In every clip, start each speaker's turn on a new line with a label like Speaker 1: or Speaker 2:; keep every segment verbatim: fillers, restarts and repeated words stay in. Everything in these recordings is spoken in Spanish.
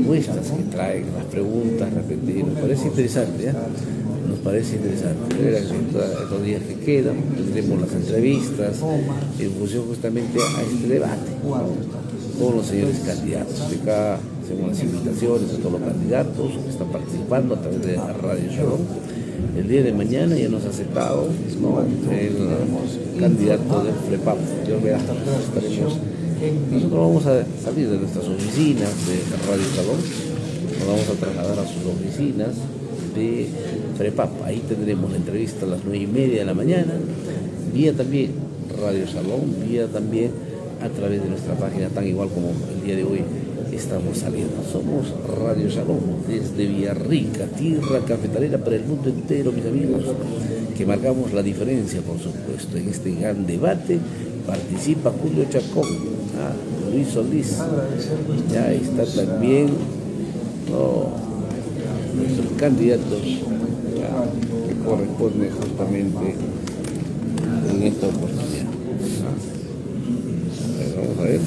Speaker 1: propuestas que traen, las preguntas, repetir, nos parece interesante, ¿ya? Nos parece interesante. Estos días que quedan tendremos las entrevistas en función justamente a este debate, ¿no? Con los señores candidatos. De acá hacemos las invitaciones a todos los candidatos que están participando a través de Radio Shalom. El día de mañana ya nos ha aceptado, ¿no?, el candidato del FREPAP. Yo verás, estaremos. Nosotros vamos a salir de nuestras oficinas de Radio Shalom, nos vamos a trasladar a sus oficinas de FREPAP. Ahí tendremos la entrevista a las nueve y media de la mañana, vía también Radio Shalom, vía también a través de nuestra página, tan igual como el día de hoy estamos saliendo. Somos Radio Shalom desde Villarrica, tierra cafetalera para el mundo entero, mis amigos, que marcamos la diferencia, por supuesto. En este gran debate participa Julio Chacón, ah, Luis Solís, ya está también, no, nuestros candidatos, ya, que corresponden justamente en esta oportunidad. Ah, vamos a ver.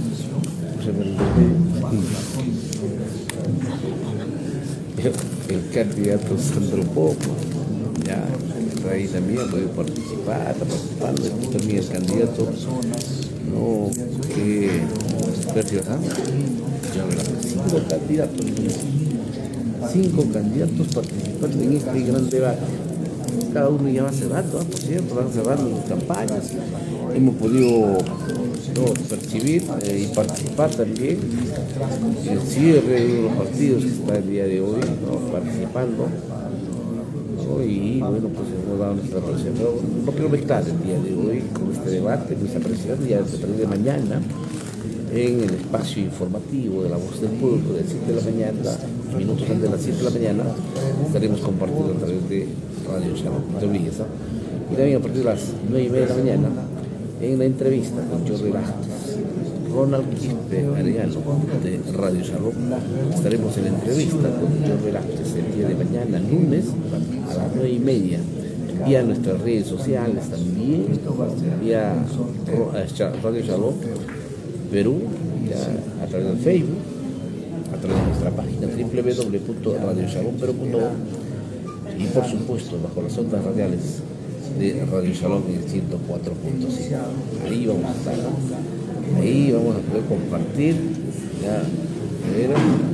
Speaker 1: El candidato Sandro Popo, ya está ahí también, puede participar, está participando. Está también el candidato, no, que Sergio Sanz, cinco candidatos, cinco candidatos participando en este gran debate. Cada uno ya va cerrando, ¿eh? Por cierto, van cerrando las campañas. Hemos podido, ¿no?, percibir eh, y participar también en el cierre de los partidos que está el día de hoy, ¿no?, participando, ¿no? Y bueno, pues hemos dado nuestra apreciación. Pero no quiero mezclar el día de hoy con este debate, nuestra apreciación ya se de mañana en el espacio informativo de La Voz del Pueblo, de las siete de la mañana, minutos antes de las siete de la mañana, estaremos compartiendo a través de Radio Shalom. No te olvides, ¿no? Y también a partir de las nueve y media de la mañana, en la entrevista con Jorge Velázquez, Ronald Quispe Arellano de Radio Shalom, estaremos en la entrevista con Jorge Velázquez el día de mañana, lunes, a las nueve y media, vía nuestras redes sociales también, vía Radio Shalom Perú, ya, a través del Facebook, a través de nuestra página doble u doble u doble u punto radio shalom perú punto org y por supuesto bajo las ondas radiales de Radio Shalom en el ciento cuatro punto cinco. Ahí vamos a estar, ahí vamos a poder compartir ya, ver,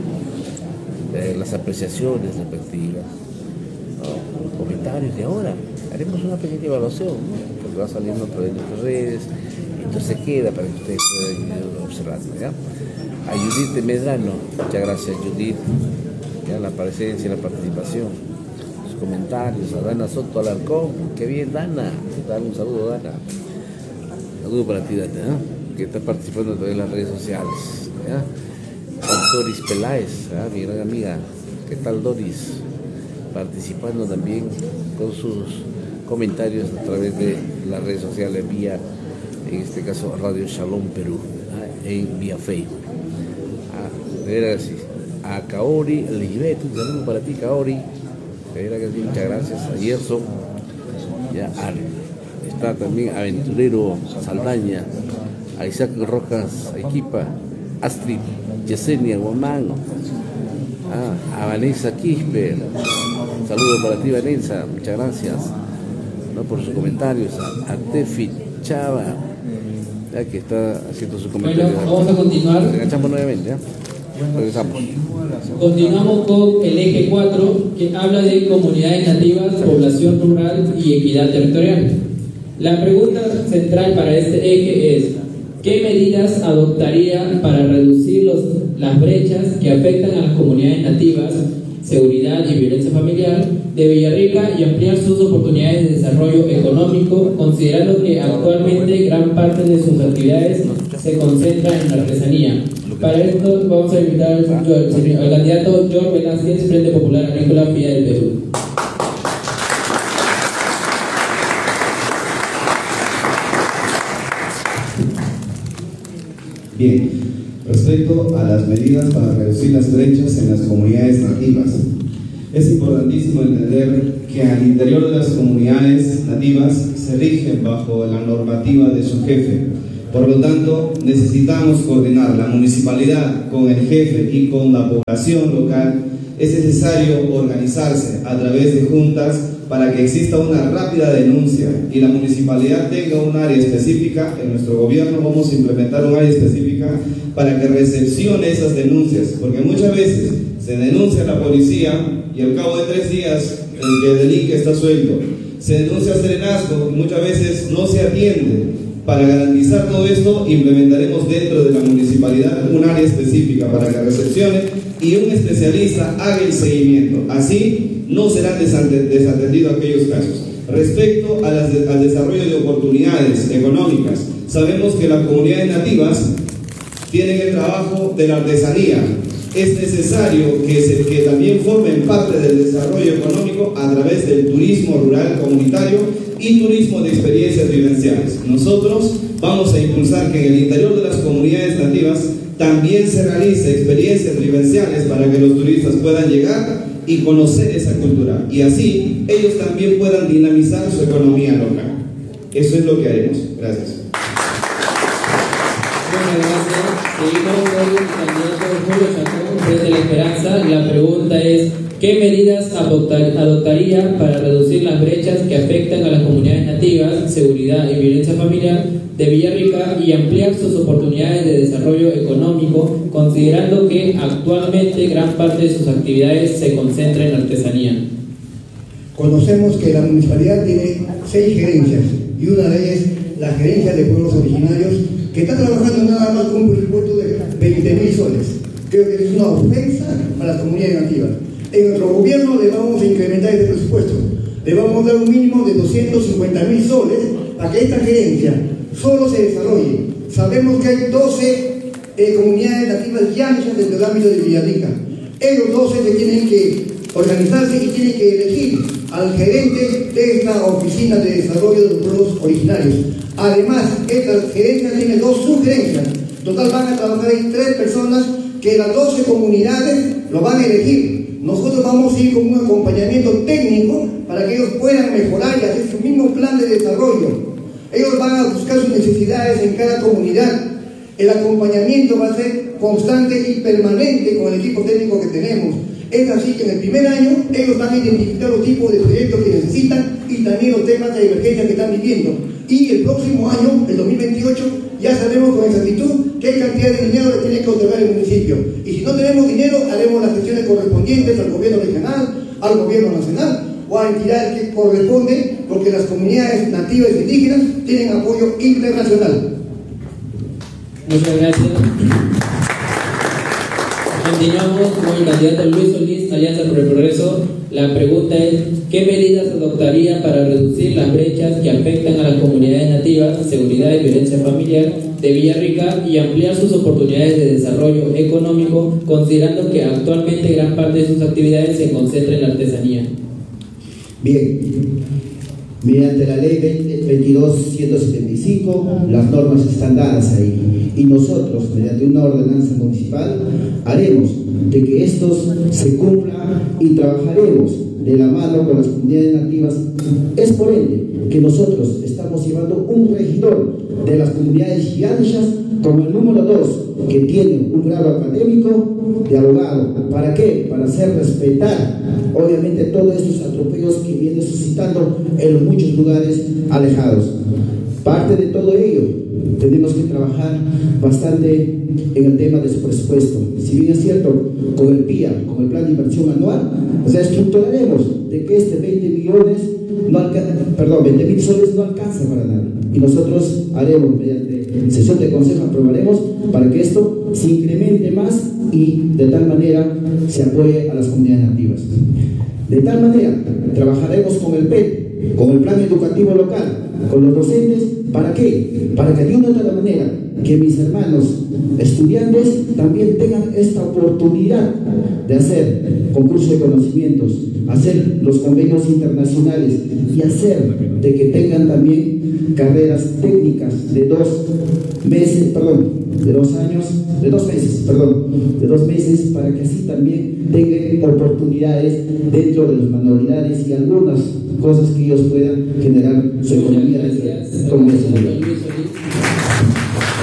Speaker 1: eh, las apreciaciones respectivas, ¿no?, los comentarios de ahora. Haremos una pequeña evaluación, ¿no?, porque va saliendo a través de nuestras redes. Entonces queda para que ustedes puedan ir observando, ¿ya? A Judith Medrano, muchas gracias Judith, ya, la presencia y la participación, los comentarios. A Dana Soto Alarcón, qué bien Dana, dale un saludo Dana, saludo para ti Dana, ¿eh?, que está participando también en las redes sociales, ¿ya? A Doris Peláez, ¿eh?, mi gran amiga, ¿qué tal Doris? Participando también con sus comentarios a través de las redes sociales vía, en este caso Radio Shalom Perú, ¿eh?, en vía Facebook. A, de veras, a Kaori Lisbeth, un saludo para ti Kaori, de veras que sí, muchas gracias. A Gerson, ya, a, está también Aventurero Saldaña, a Isaac Rojas Equipa, Astrid Yesenia Guamán, ah, a Vanessa Quispe, un saludo para ti Vanessa, muchas gracias, ¿no?, por sus comentarios. A, a Tefi Chava, ya, que está haciendo su comentario.
Speaker 2: Bueno, vamos a continuar.
Speaker 1: Nos enganchamos nuevamente, ¿ya? Regresamos.
Speaker 2: Continuamos con el eje cuatro, que habla de comunidades nativas, población rural y equidad territorial. La pregunta central para este eje es: ¿qué medidas adoptaría para reducir los, las brechas que afectan a las comunidades nativas, seguridad y violencia familiar de Villarrica y ampliar sus oportunidades de desarrollo económico, considerando que actualmente gran parte de sus actividades se concentra en la artesanía? Para esto vamos a invitar al, al, al candidato Jorge Velázquez, Frente Popular Agrícola F I A del Perú.
Speaker 3: Bien, respecto a las medidas para reducir las brechas en las comunidades nativas, es importantísimo entender que al interior de las comunidades nativas se rigen bajo la normativa de su jefe, Por lo tanto, necesitamos coordinar la municipalidad con el jefe y con la población local. Es necesario organizarse a través de juntas para que exista una rápida denuncia y la municipalidad tenga un área específica. En nuestro gobierno vamos a implementar un área específica para que recepcione esas denuncias, porque muchas veces se denuncia a la policía y al cabo de tres días el que delinque está suelto. Se denuncia a Serenazgo y muchas veces no se atiende. Para garantizar todo esto, implementaremos dentro de la municipalidad un área específica para que recepcione y un especialista haga el seguimiento. Así no serán desatendidos aquellos casos. Respecto a las de, al desarrollo de oportunidades económicas, sabemos que las comunidades nativas tienen el trabajo de la artesanía. Es necesario que, se, que también formen parte del desarrollo económico a través del turismo rural comunitario y turismo de experiencias vivenciales. Nosotros vamos a impulsar que en el interior de las comunidades nativas también se realice experiencias vivenciales para que los turistas puedan llegar y conocer esa cultura y así ellos también puedan dinamizar su economía local. Eso es lo que haremos. Gracias.
Speaker 2: Muchas gracias. Seguimos con el candidato Julio Chacón desde La Esperanza. La pregunta es: ¿qué medidas adoptar, adoptaría para reducir las brechas que afectan a las comunidades nativas, seguridad y violencia familiar de Villarrica y ampliar sus oportunidades de desarrollo económico, considerando que actualmente gran parte de sus actividades se concentra en artesanía?
Speaker 4: Conocemos que la municipalidad tiene seis gerencias y una de ellas la gerencia de pueblos originarios, que está trabajando nada más con un presupuesto de veinte mil soles. Creo que es una ofensa a las comunidades nativas. En nuestro gobierno le vamos a incrementar este presupuesto. Le vamos a dar un mínimo de doscientos cincuenta mil soles para que esta gerencia solo se desarrolle. Sabemos que hay doce eh, comunidades nativas llanas dentro del ámbito de Villarrica. Ellos doce se tienen que organizarse y tienen que elegir al gerente de esta oficina de desarrollo de los pueblos originarios. Además, esta gerencia tiene dos subgerencias. Total van a trabajar ahí tres personas que las doce comunidades lo van a elegir. Nosotros vamos a ir con un acompañamiento técnico para que ellos puedan mejorar y hacer su mismo plan de desarrollo. Ellos van a buscar sus necesidades en cada comunidad. El acompañamiento va a ser constante y permanente con el equipo técnico que tenemos. Es así que en el primer año ellos van a identificar los tipos de proyectos que necesitan y también los temas de emergencia que están viviendo. Y el próximo año, el dos mil veintiocho, ya sabemos con exactitud qué cantidad de dinero le tiene que otorgar el municipio. Y si no tenemos dinero, haremos las gestiones correspondientes al gobierno regional, al gobierno nacional o a entidades que corresponden, porque las comunidades nativas e indígenas tienen apoyo internacional.
Speaker 2: Muchas gracias. Continuamos con el candidato Luis Solís, Alianza por el Progreso. La pregunta es: ¿qué medidas adoptaría para reducir las brechas que afectan a las comunidades nativas, seguridad y violencia familiar de Villarrica y ampliar sus oportunidades de desarrollo económico, considerando que actualmente gran parte de sus actividades se concentra en la artesanía?
Speaker 5: Bien, mediante la ley veintidós ciento setenta y cinco, las normas están dadas ahí y nosotros, mediante una ordenanza municipal, haremos de que estos se cumplan y trabajaremos de la mano con las comunidades nativas. Es por ende que nosotros estamos llevando un regidor de las comunidades yanchas como el número dos, que tiene un grado académico de abogado. ¿Para qué? Para hacer respetar, obviamente, todos estos atropellos que vienen suscitando en muchos lugares alejados. Parte de todo ello, tenemos que trabajar bastante en el tema de su presupuesto. Si bien es cierto, con el P I A, con el plan de inversión anual, o sea, estructuraremos de que este veinte millones, no alcanza, perdón, veinte mil soles no alcanza para nada. Y nosotros haremos, mediante sesión de consejo, aprobaremos para que esto se incremente más y de tal manera se apoye a las comunidades nativas. De tal manera, trabajaremos con el P E T, con el plan educativo local, con los docentes. ¿Para qué? Para que de una u otra manera que mis hermanos estudiantes también tengan esta oportunidad de hacer concurso de conocimientos, hacer los convenios internacionales y hacer de que tengan también carreras técnicas de dos meses, perdón, de dos años, de dos meses, perdón, de dos meses, para que así también tengan oportunidades dentro de las manualidades y algunas cosas que ellos puedan generar su economía desde como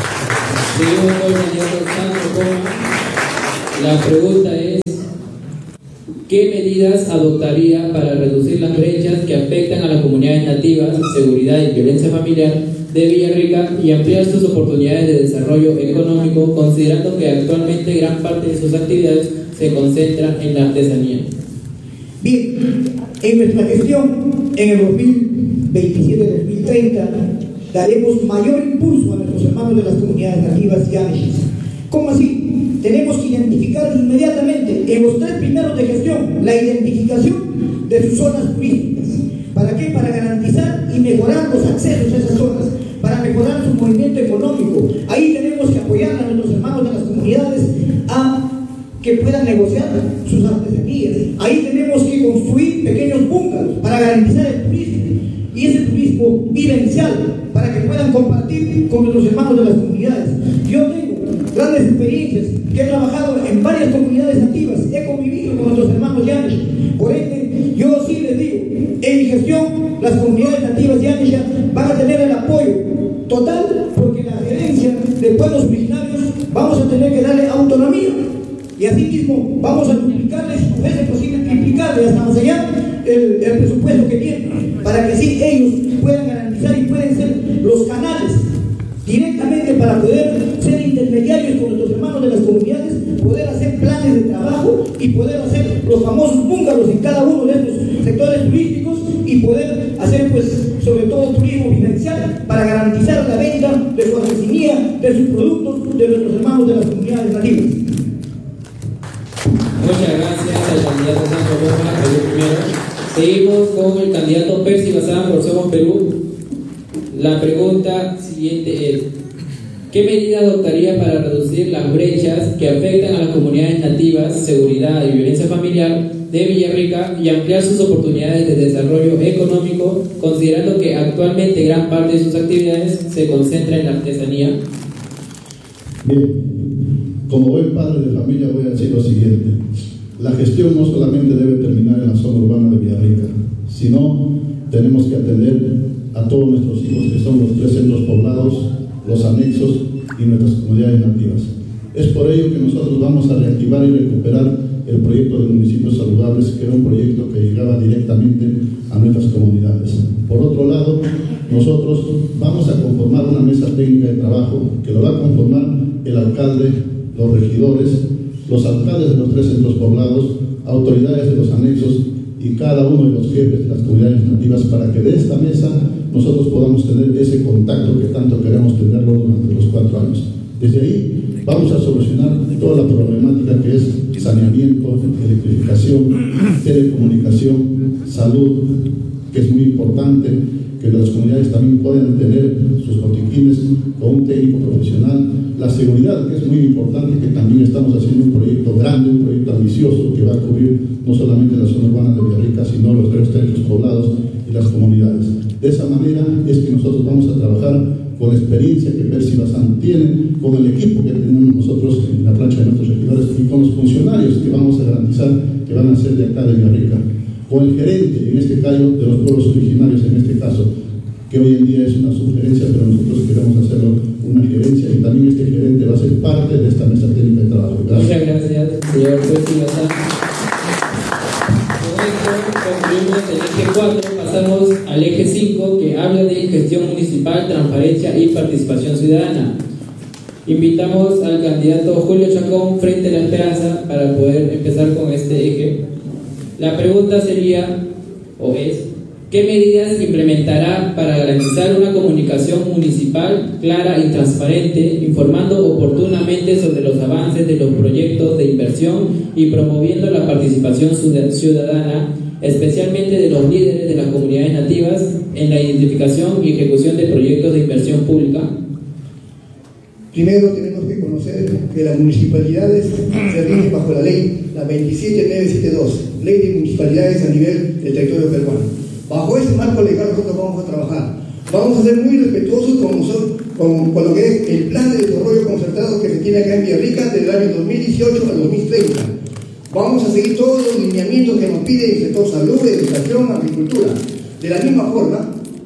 Speaker 2: Seguimos con el candidato Santo Coma. La pregunta es: ¿qué medidas adoptaría para reducir las brechas que afectan a las comunidades nativas, seguridad y violencia familiar de Villarrica y ampliar sus oportunidades de desarrollo económico, considerando que actualmente gran parte de sus actividades se concentran en la artesanía?
Speaker 4: Bien, en nuestra gestión, en el dos mil veintisiete dos mil treinta, daremos mayor impulso a nuestros hermanos de las comunidades nativas y amishes. ¿Cómo así? Tenemos que identificar inmediatamente, en los tres primeros de gestión, la identificación de sus zonas turísticas. ¿Para qué? Para garantizar y mejorar los accesos a esas zonas, para mejorar su movimiento económico. Ahí tenemos que apoyar a nuestros hermanos de las comunidades a que puedan negociar sus artesanías. Ahí tenemos que construir pequeños búnkeros para garantizar el turismo, y ese turismo vivencial, para que puedan compartir con nuestros hermanos de las comunidades. Yo tengo grandes experiencias, que he trabajado en varias comunidades nativas, he convivido con nuestros hermanos Yanes. Por ende, yo sí les digo, en mi gestión, las comunidades nativas Yanes van a tener el apoyo total, porque la gerencia de pueblos originarios vamos a tener que darle autonomía, y así mismo vamos a duplicarles, si es posible triplicarles hasta más allá el, el presupuesto que tienen, para que sí ellos puedan garantizar y pueden ser los canales directamente para poder ser intermediarios con nuestros hermanos de las comunidades, poder hacer planes de trabajo y poder hacer los famosos búngaros en cada uno de estos sectores turísticos, y poder hacer, pues, sobre todo turismo vivencial, para garantizar la venta de su artesanía, de sus productos, de nuestros hermanos de las comunidades nativas.
Speaker 2: Muchas gracias al candidato Santo Coma, Perú Primero. Seguimos con el candidato Percy Bazán por Somos Perú. La pregunta siguiente es: ¿qué medida adoptaría para reducir las brechas que afectan a las comunidades nativas, seguridad y violencia familiar de Villarrica y ampliar sus oportunidades de desarrollo económico, considerando que actualmente gran parte de sus actividades se concentra en la artesanía?
Speaker 6: Bien, como buen padre de familia voy a decir lo siguiente: la gestión no solamente debe terminar en la zona urbana de Villarrica, sino tenemos que atender a todos nuestros hijos, que son los tres centros poblados, los anexos y nuestras comunidades nativas. Es por ello que nosotros vamos a reactivar y recuperar el proyecto de municipios saludables, que era un proyecto que llegaba directamente a nuestras comunidades. Por otro lado, nosotros vamos a conformar una mesa técnica de trabajo que lo va a conformar el alcalde, los regidores, los alcaldes de los tres centros poblados, autoridades de los anexos y cada uno de los jefes de las comunidades nativas, para que de esta mesa nosotros podamos tener ese contacto que tanto queremos tenerlo durante los cuatro años. Desde ahí vamos a solucionar toda la problemática que es saneamiento, electrificación, telecomunicación, salud, que es muy importante que las comunidades también puedan tener sus botiquines con un técnico profesional, la seguridad, que es muy importante, que también estamos haciendo un proyecto grande, un proyecto ambicioso que va a cubrir no solamente la zona urbana de Villarrica, sino los tres centros poblados y las comunidades. De esa manera es que nosotros vamos a trabajar con la experiencia que Percy Bazán tiene, con el equipo que tenemos nosotros en la plancha de nuestros regidores y con los funcionarios que vamos a garantizar que van a ser de acá de Villarrica, con el gerente, en este caso, de los pueblos originarios, en este caso, que hoy en día es una sugerencia, pero nosotros queremos hacerlo una gerencia, y también este gerente va a ser parte de esta mesa técnica de trabajo. Gracias.
Speaker 2: Muchas gracias, señor Percy Bazán. Con esto concluimos el eje cuatro, pasamos al eje cinco, que habla de gestión municipal, transparencia y participación ciudadana. Invitamos al candidato Julio Chacón, Frente a la Esperanza, para poder empezar con este eje. La pregunta sería, o es: ¿qué medidas implementará para garantizar una comunicación municipal clara y transparente, informando oportunamente sobre los avances de los proyectos de inversión y promoviendo la participación ciudadana, especialmente de los líderes de las comunidades nativas, en la identificación y ejecución de proyectos de inversión pública?
Speaker 4: Primero tenemos que conocer que las municipalidades se rigen bajo la ley, la veintisiete mil novecientos setenta y dos, Ley de Municipalidades a nivel del territorio peruano. Bajo ese marco legal nosotros vamos a trabajar. Vamos a ser muy respetuosos con, nosotros, con, con lo que es el plan de desarrollo concertado que se tiene acá en Villarrica del año dos mil dieciocho al dos mil treinta. Vamos a seguir todos los lineamientos que nos pide el sector salud, educación, agricultura. De la misma forma,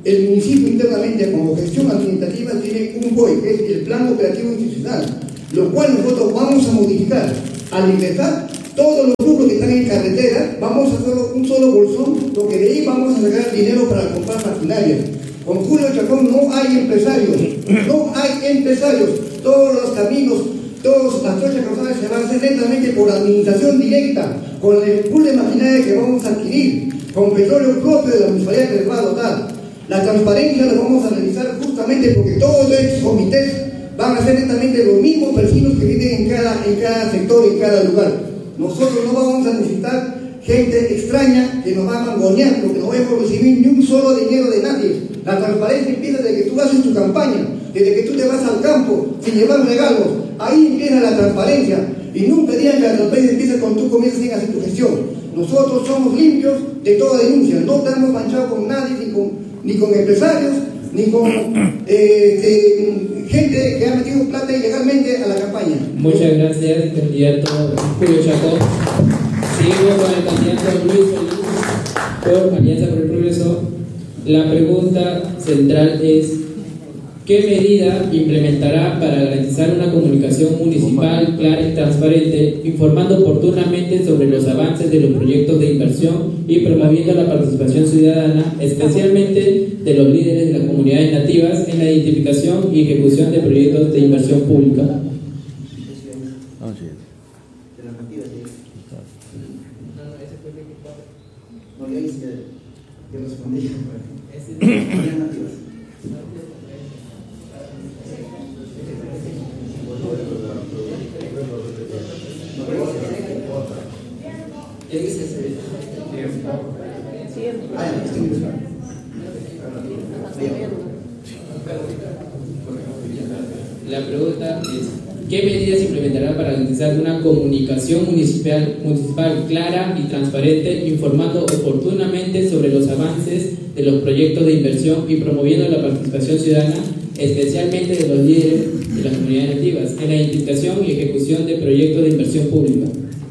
Speaker 4: el municipio internamente como gestión administrativa tiene un B O I, que es el Plan Operativo Institucional, lo cual nosotros vamos a modificar. Al ingresar todos los rubros que están en carretera, vamos a hacer un solo bolsón, lo que de ahí vamos a sacar dinero para comprar maquinaria. Con Julio Chacón no hay empresarios, no hay empresarios, todos los caminos, todas las trochas causales se van a hacer lentamente por administración directa, con el pool de maquinaria que vamos a adquirir, con petróleo propio de la municipalidad que les va a dotar. La transparencia la vamos a realizar justamente porque todos estos comités van a ser netamente los mismos vecinos que viven en cada, en cada sector, en cada lugar. Nosotros no vamos a necesitar gente extraña que nos va a mangonear, porque no vamos a recibir ni un solo dinero de nadie. La transparencia empieza desde que tú haces tu campaña, desde que tú te vas al campo sin llevar regalos. Ahí empieza la transparencia. Y nunca digan que la transparencia empieza cuando tú comienzas a hacer tu gestión. Nosotros somos limpios de toda denuncia. No estamos manchados con nadie, ni con, ni con empresarios, ni con eh, eh, gente que ha metido plata ilegalmente a la campaña.
Speaker 2: Muchas gracias, candidato Julio Chacón. Sigo con el candidato Luis Feliz por Alianza por el Progreso. La pregunta central es: ¿qué medida implementará para garantizar una comunicación municipal clara y transparente, informando oportunamente sobre los avances de los proyectos de inversión y promoviendo la participación ciudadana, especialmente de los líderes de las comunidades nativas, en la identificación y ejecución de proyectos de inversión pública? La pregunta es: ¿qué medidas implementará para garantizar una comunicación municipal, municipal clara y transparente, informando oportunamente sobre los avances de los proyectos de inversión y promoviendo la participación ciudadana, especialmente de los líderes de las comunidades nativas, en la identificación y ejecución de proyectos de inversión pública?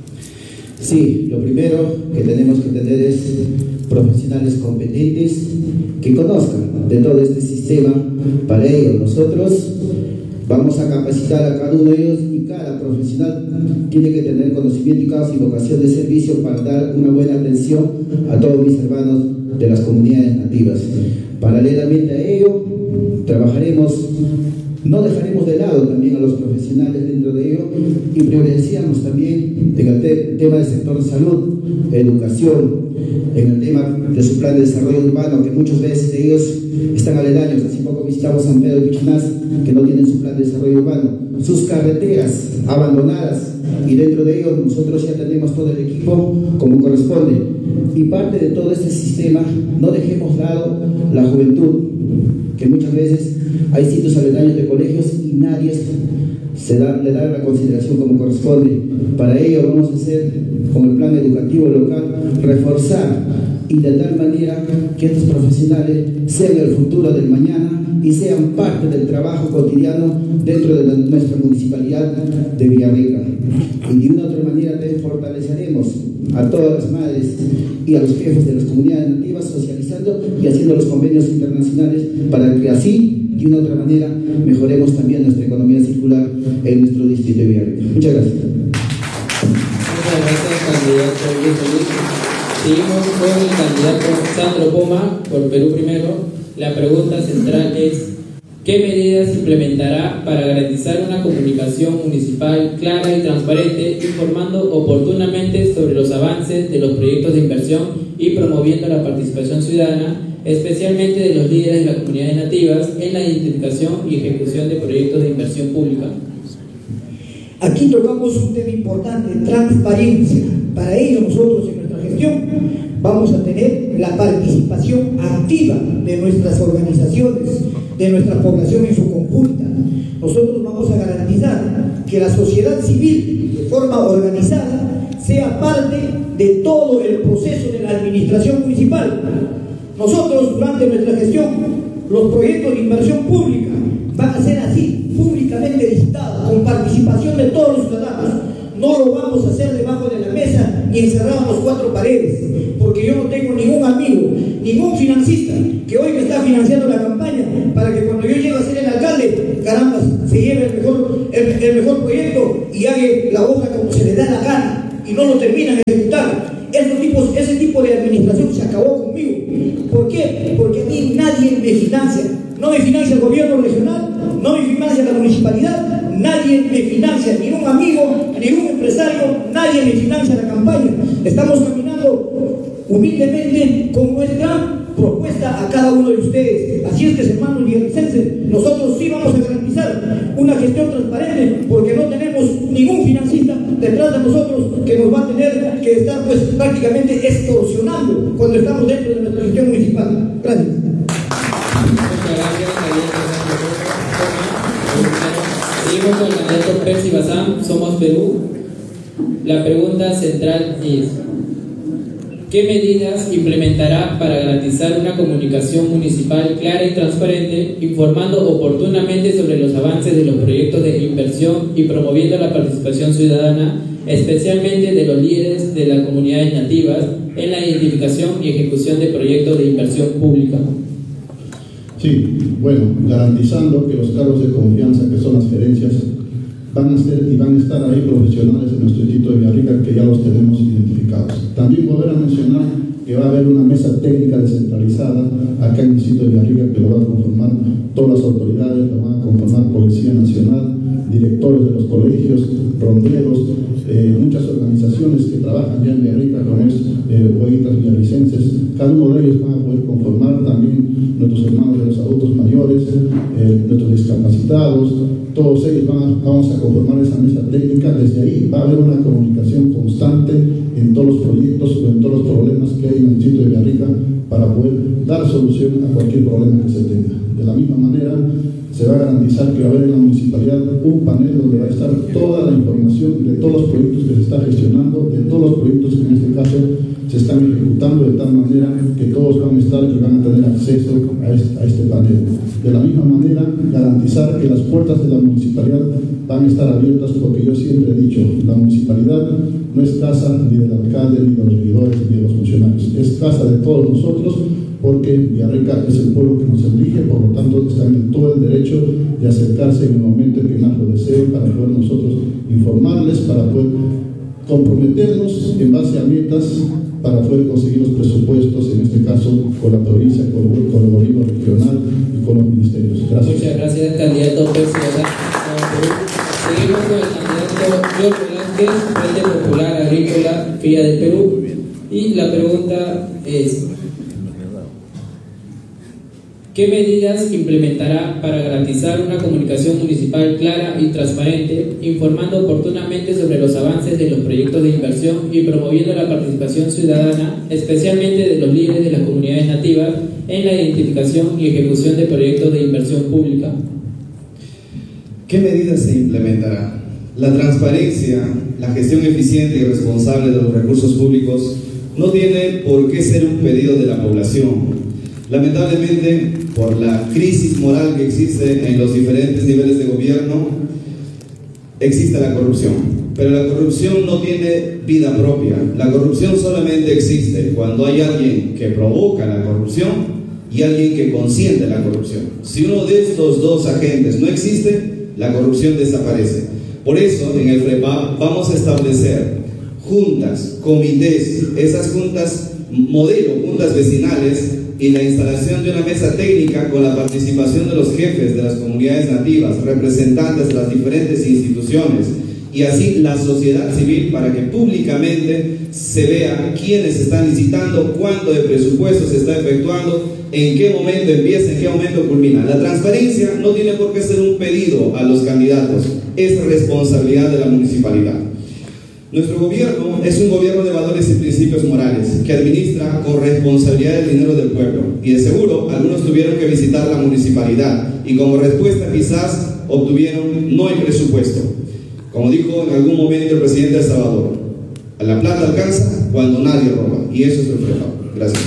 Speaker 5: Sí, lo primero que tenemos que tener es profesionales competentes que conozcan de todo este sistema. Para ello nosotros vamos a capacitar a cada uno de ellos, y cada profesional tiene que tener conocimiento y causa y vocación de servicio para dar una buena atención a todos mis hermanos de las comunidades nativas. Paralelamente a ello, trabajaremos, no dejaremos de lado también a los profesionales dentro de ello, y priorizamos también en el te tema del sector de salud, educación, en el tema de su plan de desarrollo urbano, que muchas veces de ellos están aledaños. Hace poco visitamos San Pedro de Pichinás, que no tienen su plan de desarrollo urbano, sus carreteras abandonadas, y dentro de ello nosotros ya tenemos todo el equipo como corresponde. Y parte de todo este sistema, no dejemos de lado la juventud, que muchas veces hay sitios aledaños de colegios y nadie se da, le da la consideración como corresponde. Para ello vamos a hacer, con el plan educativo local, reforzar y de tal manera que estos profesionales sean el futuro del mañana y sean parte del trabajo cotidiano dentro de la, nuestra municipalidad de Villarrica. Y de una u otra manera también fortaleceremos a todas las madres y a los jefes de las comunidades nativas, socializando y haciendo los convenios internacionales para que así, de una u otra manera, mejoremos también nuestra economía circular en nuestro distrito de Villarrica. Muchas gracias.
Speaker 2: Muchas gracias, candidato Luis Feliz. Seguimos con el candidato Sandro Poma, por Perú Primero. La pregunta central es: ¿qué medidas implementará para garantizar una comunicación municipal clara y transparente, informando oportunamente sobre los avances de los proyectos de inversión y promoviendo la participación ciudadana, especialmente de los líderes de las comunidades nativas, en la identificación y ejecución de proyectos de inversión pública?
Speaker 4: Aquí tocamos un tema importante: transparencia. Para ello nosotros en nuestra gestión vamos a tener la participación activa de nuestras organizaciones, de nuestra población en su conjunta. Nosotros vamos a garantizar que la sociedad civil, de forma organizada, sea parte de todo el proceso de la administración municipal. Nosotros, durante nuestra gestión, los proyectos de inversión pública van a ser así, públicamente licitados, con participación de todos los ciudadanos. No lo vamos a hacer debajo de la mesa ni encerrados en las cuatro paredes, porque yo no tengo ningún amigo amigo, ningún financista que hoy me está financiando la campaña para que cuando yo llegue a ser el alcalde, caramba, se lleve el mejor, el, el mejor proyecto y haga la obra como se le da la gana y no lo termina de ejecutar. Esos tipos, ese tipo de administración se acabó conmigo. ¿Por qué? Porque a mí nadie me financia. No me financia el gobierno regional, no me financia la municipalidad, nadie me financia, ni un amigo, ni un empresario, nadie me financia la campaña. Estamos caminando humildemente con nuestra propuesta a cada uno de ustedes. Así es que, hermanos villarricenses, nosotros sí vamos a garantizar una gestión transparente, porque no tenemos ningún financista detrás de nosotros que nos va a tener que estar pues prácticamente extorsionando cuando estamos dentro de nuestra gestión municipal. Gracias.
Speaker 2: Muchas gracias, seguimos con el candidato Percy Bazán, Somos Perú. La pregunta central es: ¿qué medidas implementará para garantizar una comunicación municipal clara y transparente, informando oportunamente sobre los avances de los proyectos de inversión y promoviendo la participación ciudadana, especialmente de los líderes de las comunidades nativas, en la identificación y ejecución de proyectos de inversión pública?
Speaker 6: Sí, bueno, garantizando que los cargos de confianza, que son las gerencias, van a ser y van a estar ahí profesionales en nuestro distrito de Villarrica, que ya los tenemos identificados. También volver a mencionar que va a haber una mesa técnica descentralizada acá en el distrito de Villarrica, que lo va a conformar todas las autoridades, lo van a conformar Policía Nacional, directores de los colegios, ronderos, eh, muchas organizaciones que trabajan ya en Villarrica, como es eh, Huellitas Villarricenses. Cada uno de ellos van a poder conformar, también nuestros hermanos de los adultos mayores, eh, nuestros discapacitados, todos ellos van a, vamos a conformar esa mesa técnica. Desde ahí va a haber una comunicación constante en todos los proyectos o en todos los problemas que hay en el distrito de Villarrica para poder dar solución a cualquier problema que se tenga. De la misma manera, se va a garantizar que va a haber en la municipalidad un panel donde va a estar toda la información de todos los proyectos que se está gestionando, de todos los proyectos que en este caso se están ejecutando, de tal manera que todos van a estar y van a tener acceso a este, a este panel. De la misma manera, garantizar que las puertas de la municipalidad van a estar abiertas, porque yo siempre he dicho, la municipalidad no es casa ni del alcalde, ni de los regidores, ni de los funcionarios, es casa de todos nosotros, porque Villarrica es el pueblo que nos elige, por lo tanto están en todo el derecho de acercarse en el momento en que más lo deseen, para poder nosotros informarles, para poder comprometernos en base a metas, para poder conseguir los presupuestos, en este caso con la provincia, con el, con el gobierno regional y con los ministerios. Gracias.
Speaker 2: Muchas gracias, candidato Percy Bazán. Seguimos con el candidato George Velázquez, Frente Popular Agrícola F I A del Perú. Y la pregunta es: ¿qué medidas implementará para garantizar una comunicación municipal clara y transparente, informando oportunamente sobre los avances de los proyectos de inversión y promoviendo la participación ciudadana, especialmente de los líderes de las comunidades nativas, en la identificación y ejecución de proyectos de inversión pública?
Speaker 3: ¿Qué medidas se implementará? La transparencia, la gestión eficiente y responsable de los recursos públicos no tiene por qué ser un pedido de la población. Lamentablemente, por la crisis moral que existe en los diferentes niveles de gobierno, existe la corrupción. Pero la corrupción no tiene vida propia. La corrupción solamente existe cuando hay alguien que provoca la corrupción y alguien que consiente la corrupción. Si uno de estos dos agentes no existe, la corrupción desaparece. Por eso, en el FREPAP vamos a establecer juntas, comités, esas juntas modelo, juntas vecinales, y la instalación de una mesa técnica con la participación de los jefes de las comunidades nativas, representantes de las diferentes instituciones y así la sociedad civil, para que públicamente se vea quiénes están licitando, cuánto de presupuesto se está efectuando, en qué momento empieza, en qué momento culmina. La transparencia no tiene por qué ser un pedido a los candidatos, es responsabilidad de la municipalidad. Nuestro gobierno es un gobierno de valores y principios morales que administra con responsabilidad el dinero del pueblo, y de seguro algunos tuvieron que visitar la municipalidad y como respuesta quizás obtuvieron: no hay presupuesto. Como dijo en algún momento el presidente de El Salvador, la plata alcanza cuando nadie roba, y eso es el FREPAP. Gracias.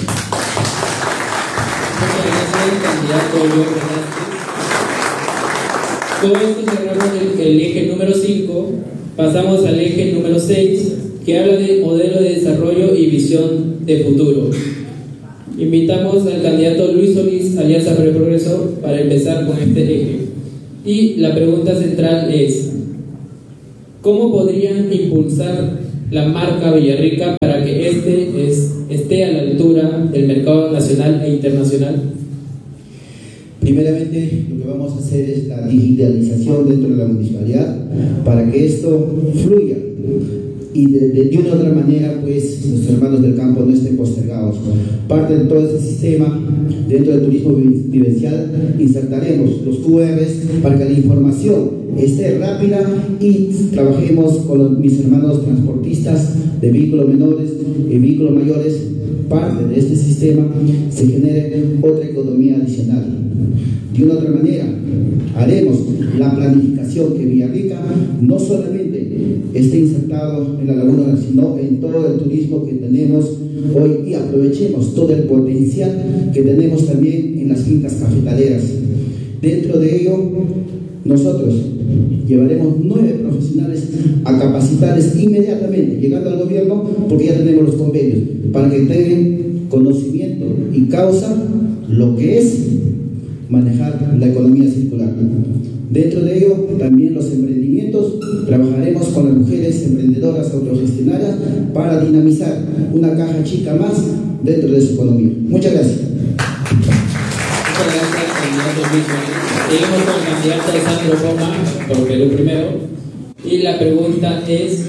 Speaker 2: Muchas gracias, candidato George Velázquez. Con esto cerramos el, el eje número cinco. Pasamos al eje número seis, que habla de modelo de desarrollo y visión de futuro. Invitamos al candidato Luis Solís, Alianza por el Progreso, para empezar con este eje. Y la pregunta central es: ¿cómo podrían impulsar la marca Villarrica para que este es, esté a la altura del mercado nacional e internacional?
Speaker 5: Primeramente, lo que vamos a hacer es la digitalización dentro de la municipalidad para que esto fluya y de, de, de una u otra manera, pues, nuestros hermanos del campo no estén postergados. Parte de todo este sistema, dentro del turismo vivencial, insertaremos los Q Rs para que la información esté rápida y trabajemos con los, mis hermanos transportistas de vehículos menores y vehículos mayores. Parte de este sistema se genere otra economía adicional. De una u otra manera, haremos la planificación que Villarrica no solamente esté insertado en la laguna, sino en todo el turismo que tenemos hoy, y aprovechemos todo el potencial que tenemos también en las fincas cafetaleras. Dentro de ello, nosotros llevaremos nueve profesionales a capacitarles inmediatamente, llegando al gobierno, porque ya tenemos los convenios, para que tengan conocimiento y causa lo que es manejar la economía circular. Dentro de ello, también los emprendimientos, trabajaremos con las mujeres emprendedoras autogestionarias para dinamizar una caja chica más dentro de su economía. Muchas gracias.
Speaker 2: Muchas gracias, candidato Luis Solís. Seguimos con el candidato Sandro Poma, por Perú Primero. Y la pregunta es: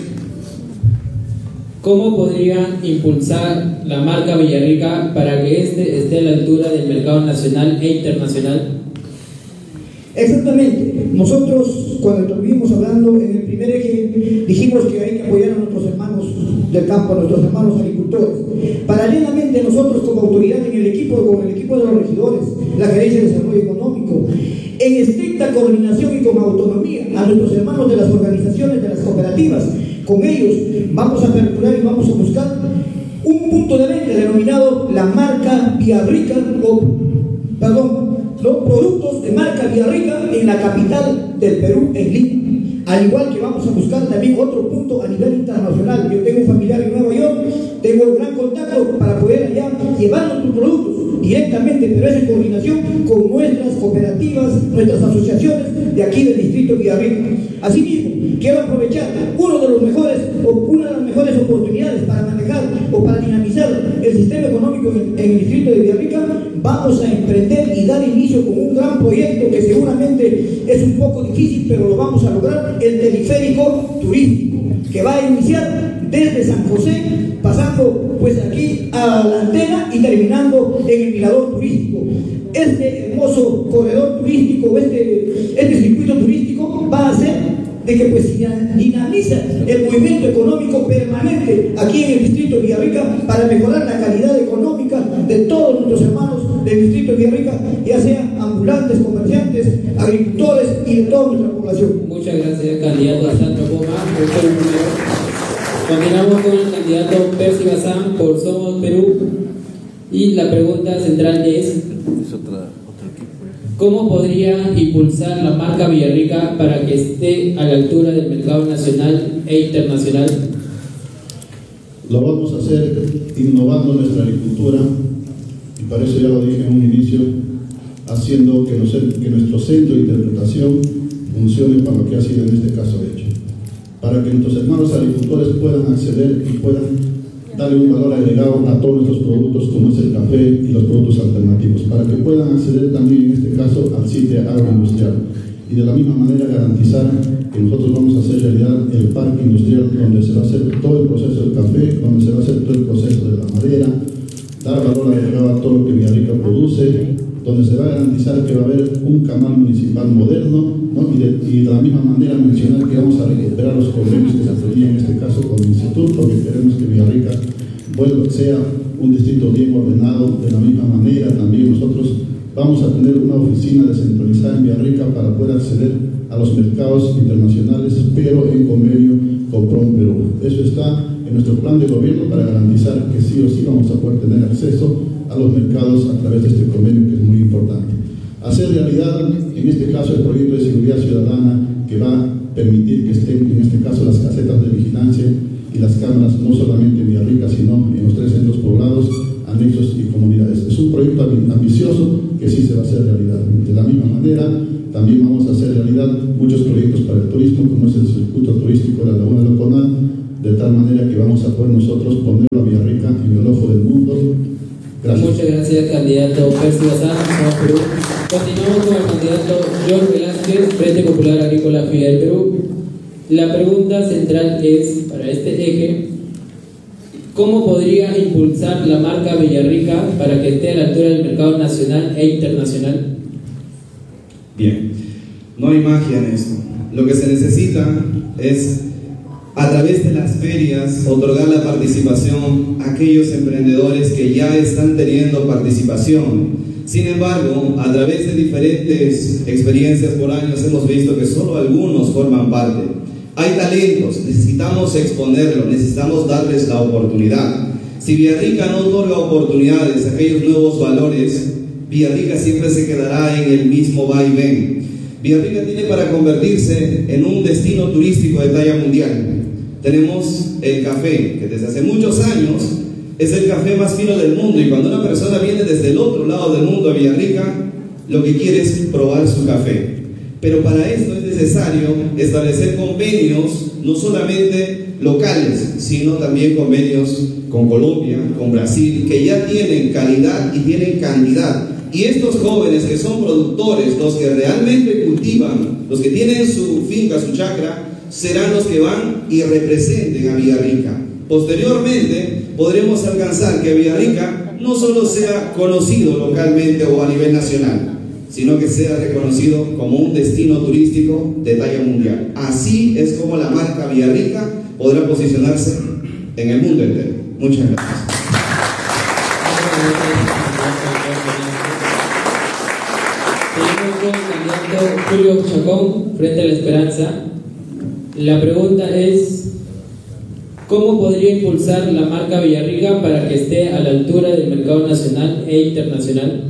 Speaker 2: ¿cómo podrían impulsar la marca Villarrica para que éste esté a la altura del mercado nacional e internacional?
Speaker 4: Exactamente. Nosotros, cuando estuvimos hablando en el primer eje, dijimos que hay que apoyar a nuestros hermanos del campo, a nuestros hermanos agricultores. Paralelamente, nosotros como autoridad en el equipo, con el equipo de los regidores, la Gerencia de Desarrollo Económico, en estricta coordinación y con autonomía a nuestros hermanos de las organizaciones, de las cooperativas, con ellos vamos a aperturar y vamos a buscar un punto de venta denominado la marca Villarrica, o, perdón, los productos de marca Villarrica en la capital del Perú, en Lima. Al igual que vamos a buscar también otro punto a nivel internacional. Yo tengo un familiar en Nueva York, tengo un gran contacto para poder allá llevar nuestros productos directamente, pero es en coordinación con nuestras cooperativas, nuestras asociaciones de aquí del distrito de Villarrica. Asimismo, quiero aprovechar uno de los mejores o una de las mejores oportunidades para manejar o para dinamizar el sistema económico en, en el distrito de Villarrica. Vamos a emprender y dar inicio con un gran proyecto que seguramente es un poco difícil, pero lo vamos a lograr: el teleférico turístico, que va a iniciar desde San José, pasando pues aquí a la antena y terminando en el mirador turístico. Este hermoso corredor turístico, este, este circuito turístico va a hacer de que pues dinamiza el movimiento económico permanente aquí en el distrito de Villarrica para mejorar la calidad económica de todos nuestros hermanos del distrito de Villarrica, ya sean ambulantes, comerciantes, agricultores y de toda nuestra población.
Speaker 2: Muchas gracias, candidato Sandro Poma, por Perú Primero. Continuamos con el candidato Percy Bazán por Somos Perú. Y la pregunta central es:
Speaker 1: Es otra, otro equipo.
Speaker 2: ¿cómo podría impulsar la marca Villarrica para que esté a la altura del mercado nacional e internacional?
Speaker 6: Lo vamos a hacer innovando nuestra agricultura, y para eso ya lo dije en un inicio, haciendo que, nos, que nuestro centro de interpretación funcione para lo que ha sido en este caso hecho, para que nuestros hermanos agricultores puedan acceder y puedan darle un valor agregado a todos nuestros productos, como es el café y los productos alternativos, para que puedan acceder también en este caso al sitio agroindustrial, y de la misma manera garantizar que nosotros vamos a hacer realidad el parque industrial, donde se va a hacer todo el proceso del café, donde se va a hacer todo el proceso de la madera, dar valor agregado a todo lo que Villarrica produce, donde se va a garantizar que va a haber un canal municipal moderno, ¿no? y, de, y de la misma manera mencionar que vamos a recuperar los convenios que se tenían en este caso con el instituto, porque queremos que Villarrica vuelva, sea un distrito bien ordenado. De la misma manera también nosotros vamos a tener una oficina descentralizada en Villarrica para poder acceder a los mercados internacionales, pero en convenio con Prom Perú. Eso está en nuestro plan de gobierno para garantizar que sí o sí vamos a poder tener acceso a los mercados a través de este convenio, que es muy importante. Hacer realidad, en este caso, el proyecto de seguridad ciudadana, que va a permitir que estén, en este caso, las casetas de vigilancia y las cámaras, no solamente en Villarrica, sino en los tres centros poblados, anexos y comunidades. a Villarrica en el ojo del mundo. Gracias.
Speaker 2: Muchas gracias, candidato Percy Bazán, Somos Perú. Continuamos con el candidato George Velázquez, Frente Popular Agrícola Filial del Perú. La pregunta central es, para este eje, ¿cómo podría impulsar la marca Villarrica para que esté a la altura del mercado nacional e internacional?
Speaker 3: Bien, no hay magia en esto. Lo que se necesita es, a través de las ferias, otorgar la participación a aquellos emprendedores que ya están teniendo participación. Sin embargo, a través de diferentes experiencias por años hemos visto que solo algunos forman parte. Hay talentos, necesitamos exponerlos, necesitamos darles la oportunidad. Si Villarrica no otorga oportunidades a aquellos nuevos valores, Villarrica siempre se quedará en el mismo vaivén. Villarrica tiene para convertirse en un destino turístico de talla mundial. Tenemos el café, que desde hace muchos años es el café más fino del mundo, y cuando una persona viene desde el otro lado del mundo a Villarrica, lo que quiere es probar su café. Pero para esto es necesario establecer convenios, no solamente locales, sino también convenios con Colombia, con Brasil, que ya tienen calidad y tienen cantidad. Y estos jóvenes que son productores, los que realmente cultivan, los que tienen su finca, su chacra, serán los que van y representen a Villarrica. Posteriormente podremos alcanzar que Villarrica no solo sea conocido localmente o a nivel nacional, sino que sea reconocido como un destino turístico de talla mundial. Así es como la marca Villarrica podrá posicionarse en el mundo entero. Muchas gracias.
Speaker 2: Seguimos con el candidato Julio Chacón, Frente a la Esperanza. La pregunta es, ¿cómo podría impulsar la marca Villarrica para que esté a la altura del mercado nacional e internacional?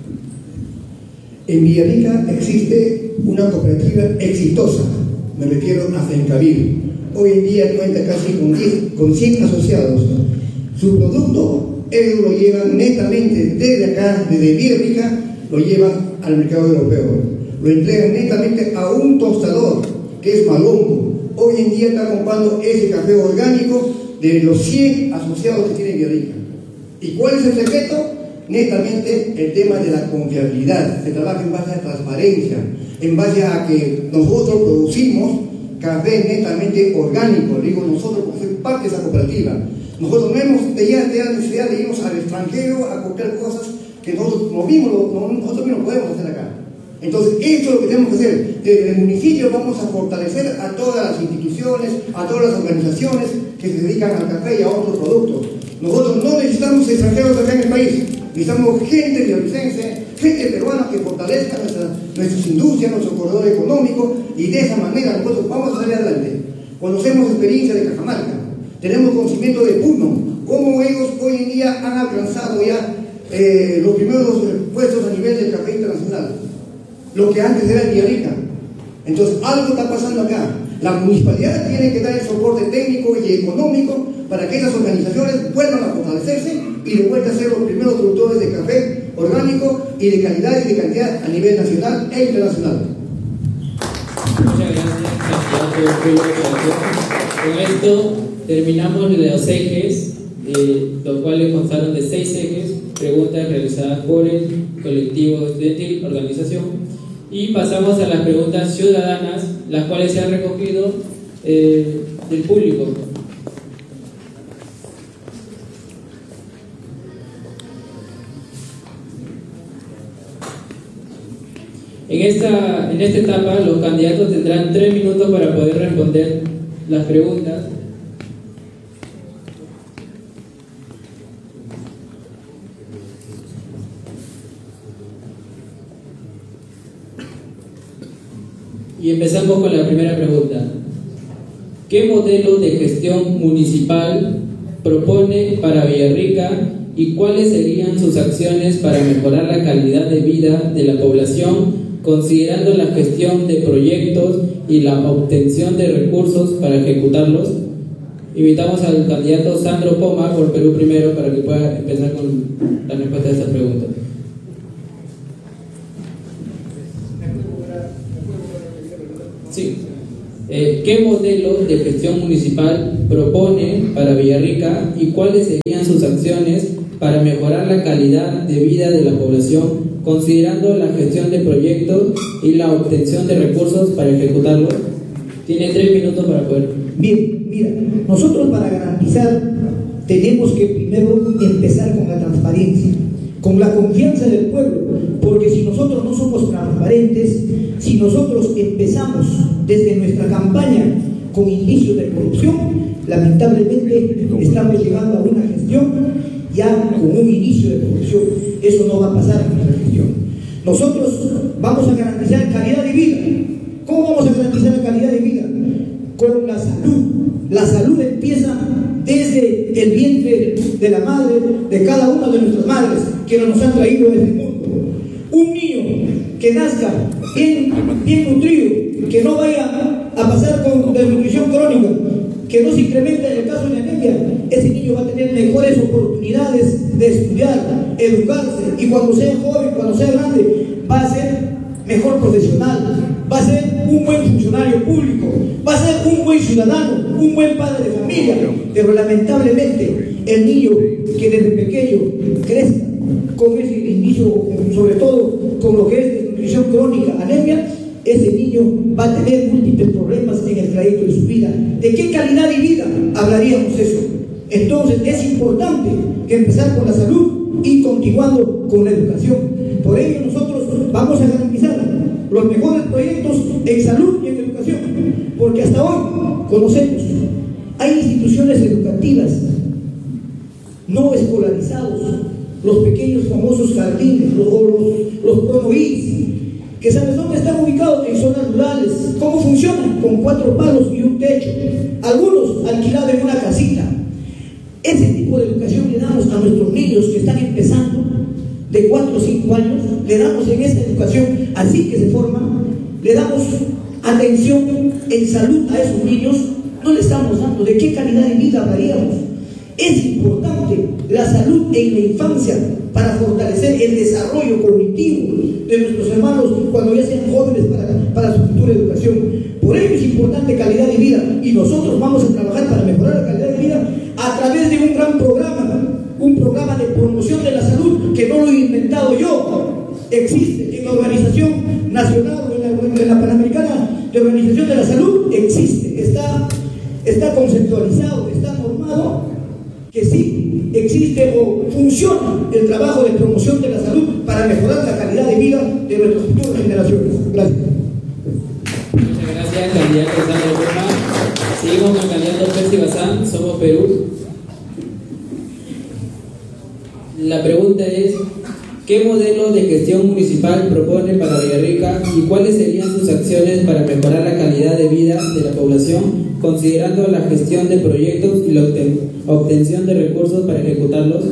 Speaker 4: En Villarrica existe una cooperativa exitosa, me refiero a Fencavil. Hoy en día cuenta casi con, diez, con cien asociados. Su producto, ellos lo llevan netamente desde acá, desde Villarrica, lo llevan al mercado europeo. Lo entregan netamente a un tostador, que es Malombo. Hoy en día está comprando ese café orgánico de los cien asociados que tiene Villarrica. ¿Y cuál es el secreto? Netamente el tema de la confiabilidad. Se trabaja en base a transparencia, en base a que nosotros producimos café netamente orgánico. Digo nosotros, por ser parte de esa cooperativa. Nosotros no hemos de ya de la necesidad de irnos al extranjero a comprar cosas que nosotros, no mismos, no, nosotros mismos podemos hacer acá. Entonces, esto es lo que tenemos que hacer. Desde el municipio vamos a fortalecer a todas las instituciones, a todas las organizaciones que se dedican al café y a otros productos. Nosotros no necesitamos extranjeros acá en el país. Necesitamos gente villavicense, gente peruana que fortalezca nuestra, nuestras industrias, nuestro corredor económico, y de esa manera nosotros vamos a salir adelante. Conocemos experiencia de Cajamarca, tenemos conocimiento de Puno, cómo ellos hoy en día han alcanzado ya eh, los primeros puestos a nivel del café internacional, lo que antes era el Villarrica. Entonces algo está pasando acá. La municipalidad tiene que dar el soporte técnico y económico para que esas organizaciones vuelvan a fortalecerse y de vuelta a ser los primeros productores de café orgánico y de calidad y de cantidad a nivel nacional e internacional.
Speaker 2: Muchas gracias, candidato. Con esto terminamos los ejes, eh, los cuales constaron de seis ejes, preguntas realizadas por el colectivo estudiantil, organización, y pasamos a las preguntas ciudadanas, las cuales se han recogido eh, del público. En esta, en esta etapa, los candidatos tendrán tres minutos para poder responder las preguntas. Y empezamos con la primera pregunta. ¿Qué modelo de gestión municipal propone para Villarrica y cuáles serían sus acciones para mejorar la calidad de vida de la población, considerando la gestión de proyectos y la obtención de recursos para ejecutarlos? Invitamos al candidato Sandro Poma por Perú Primero para que pueda empezar con la respuesta a esta pregunta. Sí. Eh, ¿Qué modelo de gestión municipal propone para Villarrica y cuáles serían sus acciones para mejorar la calidad de vida de la población, considerando la gestión de proyectos y la obtención de recursos para ejecutarlos? Tiene tres minutos para poder.
Speaker 7: Bien, mira, nosotros para garantizar tenemos que primero empezar con la transparencia, con la confianza del pueblo, porque si nosotros no somos transparentes, si nosotros empezamos desde nuestra campaña con indicios de corrupción, lamentablemente estamos llegando a una gestión ya con un inicio de corrupción. Eso no va a pasar en nuestra gestión. Nosotros vamos a garantizar calidad de vida. ¿Cómo vamos a garantizar la calidad de vida? Con la salud. La salud empieza desde el vientre de la madre, de cada una de nuestras madres que nos han traído a este mundo. Un niño que nazca bien, bien nutrido, que no vaya a pasar con desnutrición crónica, que no se incremente en el caso de la anemia, ese niño va a tener mejores oportunidades de estudiar, educarse, y cuando sea joven, cuando sea grande, va a ser mejor profesional, va a ser un buen funcionario público, va a ser un buen ciudadano, un buen padre de familia. Pero lamentablemente el niño que desde pequeño crezca con ese inicio, sobre todo con lo que es desnutrición crónica, anemia, ese niño va a tener múltiples problemas en el trayecto de su vida. ¿De qué calidad de vida hablaríamos eso? Entonces es importante que empezar con la salud y continuando con la educación. Por ello nosotros vamos a garantizar los mejores proyectos en salud y en educación, porque hasta hoy conocemos, hay instituciones educativas no escolarizados, los pequeños famosos jardines, los, los, los pronoís, que sabes dónde están ubicados, en zonas rurales. ¿Cómo funcionan? Con cuatro palos y un techo, algunos alquilados en una casita. Ese tipo de educación le damos a nuestros niños que están empezando de cuatro o cinco años, le damos en esta educación así que se forman, le damos atención en salud a esos niños. No le estamos dando. ¿De qué calidad de vida hablaríamos? Es importante la salud en la infancia para fortalecer el desarrollo cognitivo de nuestros hermanos cuando ya sean jóvenes para, para su futura educación. Por ello es importante calidad de vida, y nosotros vamos a trabajar para mejorar la calidad de vida a través de un gran programa, un programa de promoción de la salud que no lo he inventado yo, existe en la Organización Nacional o en la, en la Panamericana de Organización de la Salud, existe, está, está conceptualizado, está normado, que sí existe o funciona el trabajo de promoción de la salud para mejorar la calidad de vida de nuestras futuras generaciones. Gracias.
Speaker 2: Muchas gracias, candidato Sandro Puma. Seguimos con el candidato Percy Bazán, Somos Perú. La pregunta es: ¿qué modelo de gestión municipal propone para Villarrica y cuáles serían sus acciones para mejorar la calidad de vida de la población, considerando la gestión de proyectos y la obtención de recursos para ejecutarlos?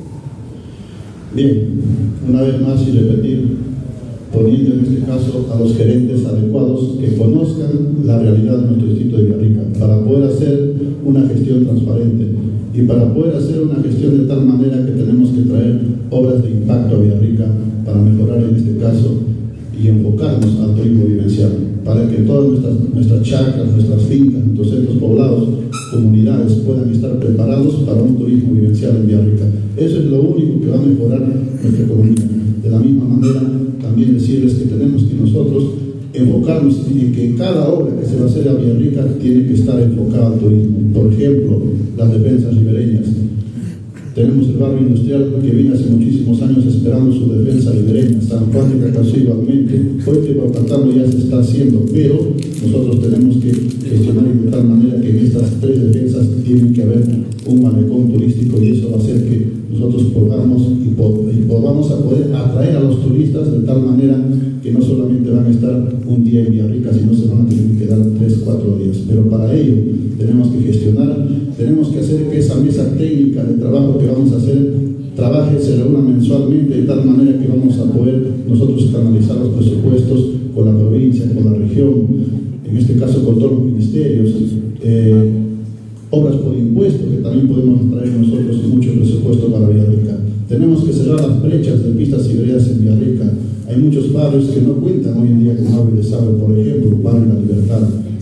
Speaker 6: Bien, una vez más y repetir, poniendo en este caso a los gerentes adecuados que conozcan la realidad de nuestro distrito de Villarrica para poder hacer una gestión transparente y para poder hacer una gestión de tal manera que tenemos que traer obras de impacto a Villarrica para mejorar en este caso y enfocarnos al turismo vivencial, para que todas nuestras, nuestras chacras, nuestras fincas, nuestros centros poblados, comunidades puedan estar preparados para un turismo vivencial en Villarrica. Eso es lo único que va a mejorar nuestra economía. De la misma manera, también decirles que tenemos que nosotros enfocarnos en que cada obra que se va a hacer a Villarrica tiene que estar enfocada al turismo. Por ejemplo, las defensas ribereñas. Tenemos el barrio industrial que viene hace muchísimos años esperando su defensa ribereña. San Juan de Cacazú igualmente. Hoy que Papatalo ya se está haciendo, pero nosotros tenemos que gestionar de tal manera que en estas tres defensas tiene que haber un malecón turístico, y eso va a hacer que nosotros podamos y, po y podamos a poder atraer a los turistas de tal manera que no solamente van a estar un día en Villarrica, sino se van a tener que quedar tres, cuatro días. Pero para ello tenemos que gestionar, tenemos que hacer que esa mesa técnica de trabajo que vamos a hacer trabaje, se reúna mensualmente de tal manera que vamos a poder nosotros canalizar los presupuestos con la provincia, con la región, en este caso con todos los ministerios, eh, obras por impuestos que también podemos traer nosotros mucho presupuesto para Villarrica. Tenemos que cerrar las brechas de pistas y veredas en Villarrica. Hay muchos barrios que no cuentan hoy en día con agua y desagüe, por ejemplo, barrio La Libertad.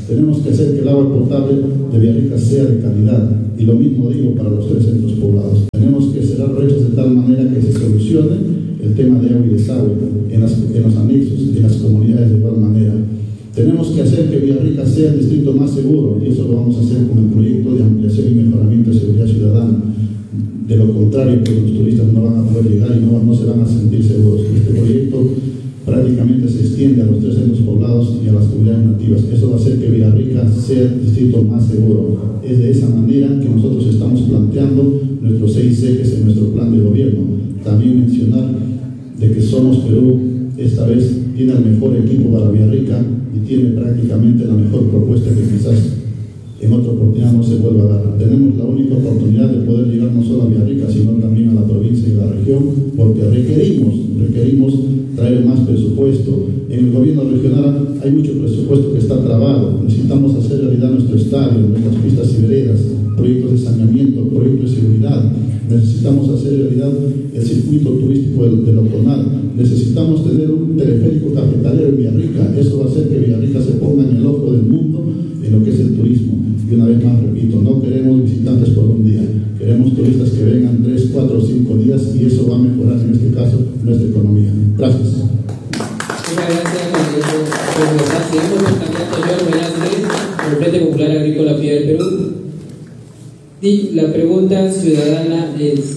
Speaker 6: Tenemos que hacer que el agua potable de Villarrica sea de calidad, y lo mismo digo para los tres centros poblados. Tenemos que cerrar brechas de tal manera que se solucione el tema de agua y desagüe en, las, en los anexos, en las comunidades de igual manera. Tenemos que hacer que Villarrica sea el distrito más seguro, y eso lo vamos a hacer con el proyecto de ampliación y mejoramiento de seguridad ciudadana. De lo contrario, pues los turistas no van a poder llegar y no, no se van a sentir seguros. Este proyecto prácticamente se extiende a los tres centros poblados y a las comunidades nativas. Eso va a hacer que Villarrica sea el distrito más seguro. Es de esa manera que nosotros estamos planteando nuestros seis ejes en nuestro plan de gobierno. También mencionar de que Somos Perú esta vez tiene el mejor equipo para Villarrica y tiene prácticamente la mejor propuesta que quizás en otra oportunidad no se vuelva a dar. Tenemos la única oportunidad de poder llegar no solo a Villarrica, sino también a la provincia y la región, porque requerimos, requerimos traer más presupuesto. En el gobierno regional hay mucho presupuesto que está trabado. Necesitamos hacer realidad nuestro estadio, nuestras pistas y veredas, proyectos de saneamiento, proyectos de seguridad. Necesitamos hacer realidad el circuito turístico del, del Oconal. Necesitamos tener un teleférico cafetalero en Villarrica. Eso va a hacer que Villarrica se ponga en el ojo del mundo en lo que es el turismo. Y una vez más repito, no queremos visitantes por un día, queremos turistas que vengan tres, cuatro o cinco días, y eso va a mejorar en este caso nuestra economía. Gracias.
Speaker 2: Muchas gracias, candidato. Seguimos con el candidato George Velázquez, por el Frente Popular Agrícola P I A del Perú. Y la pregunta ciudadana es: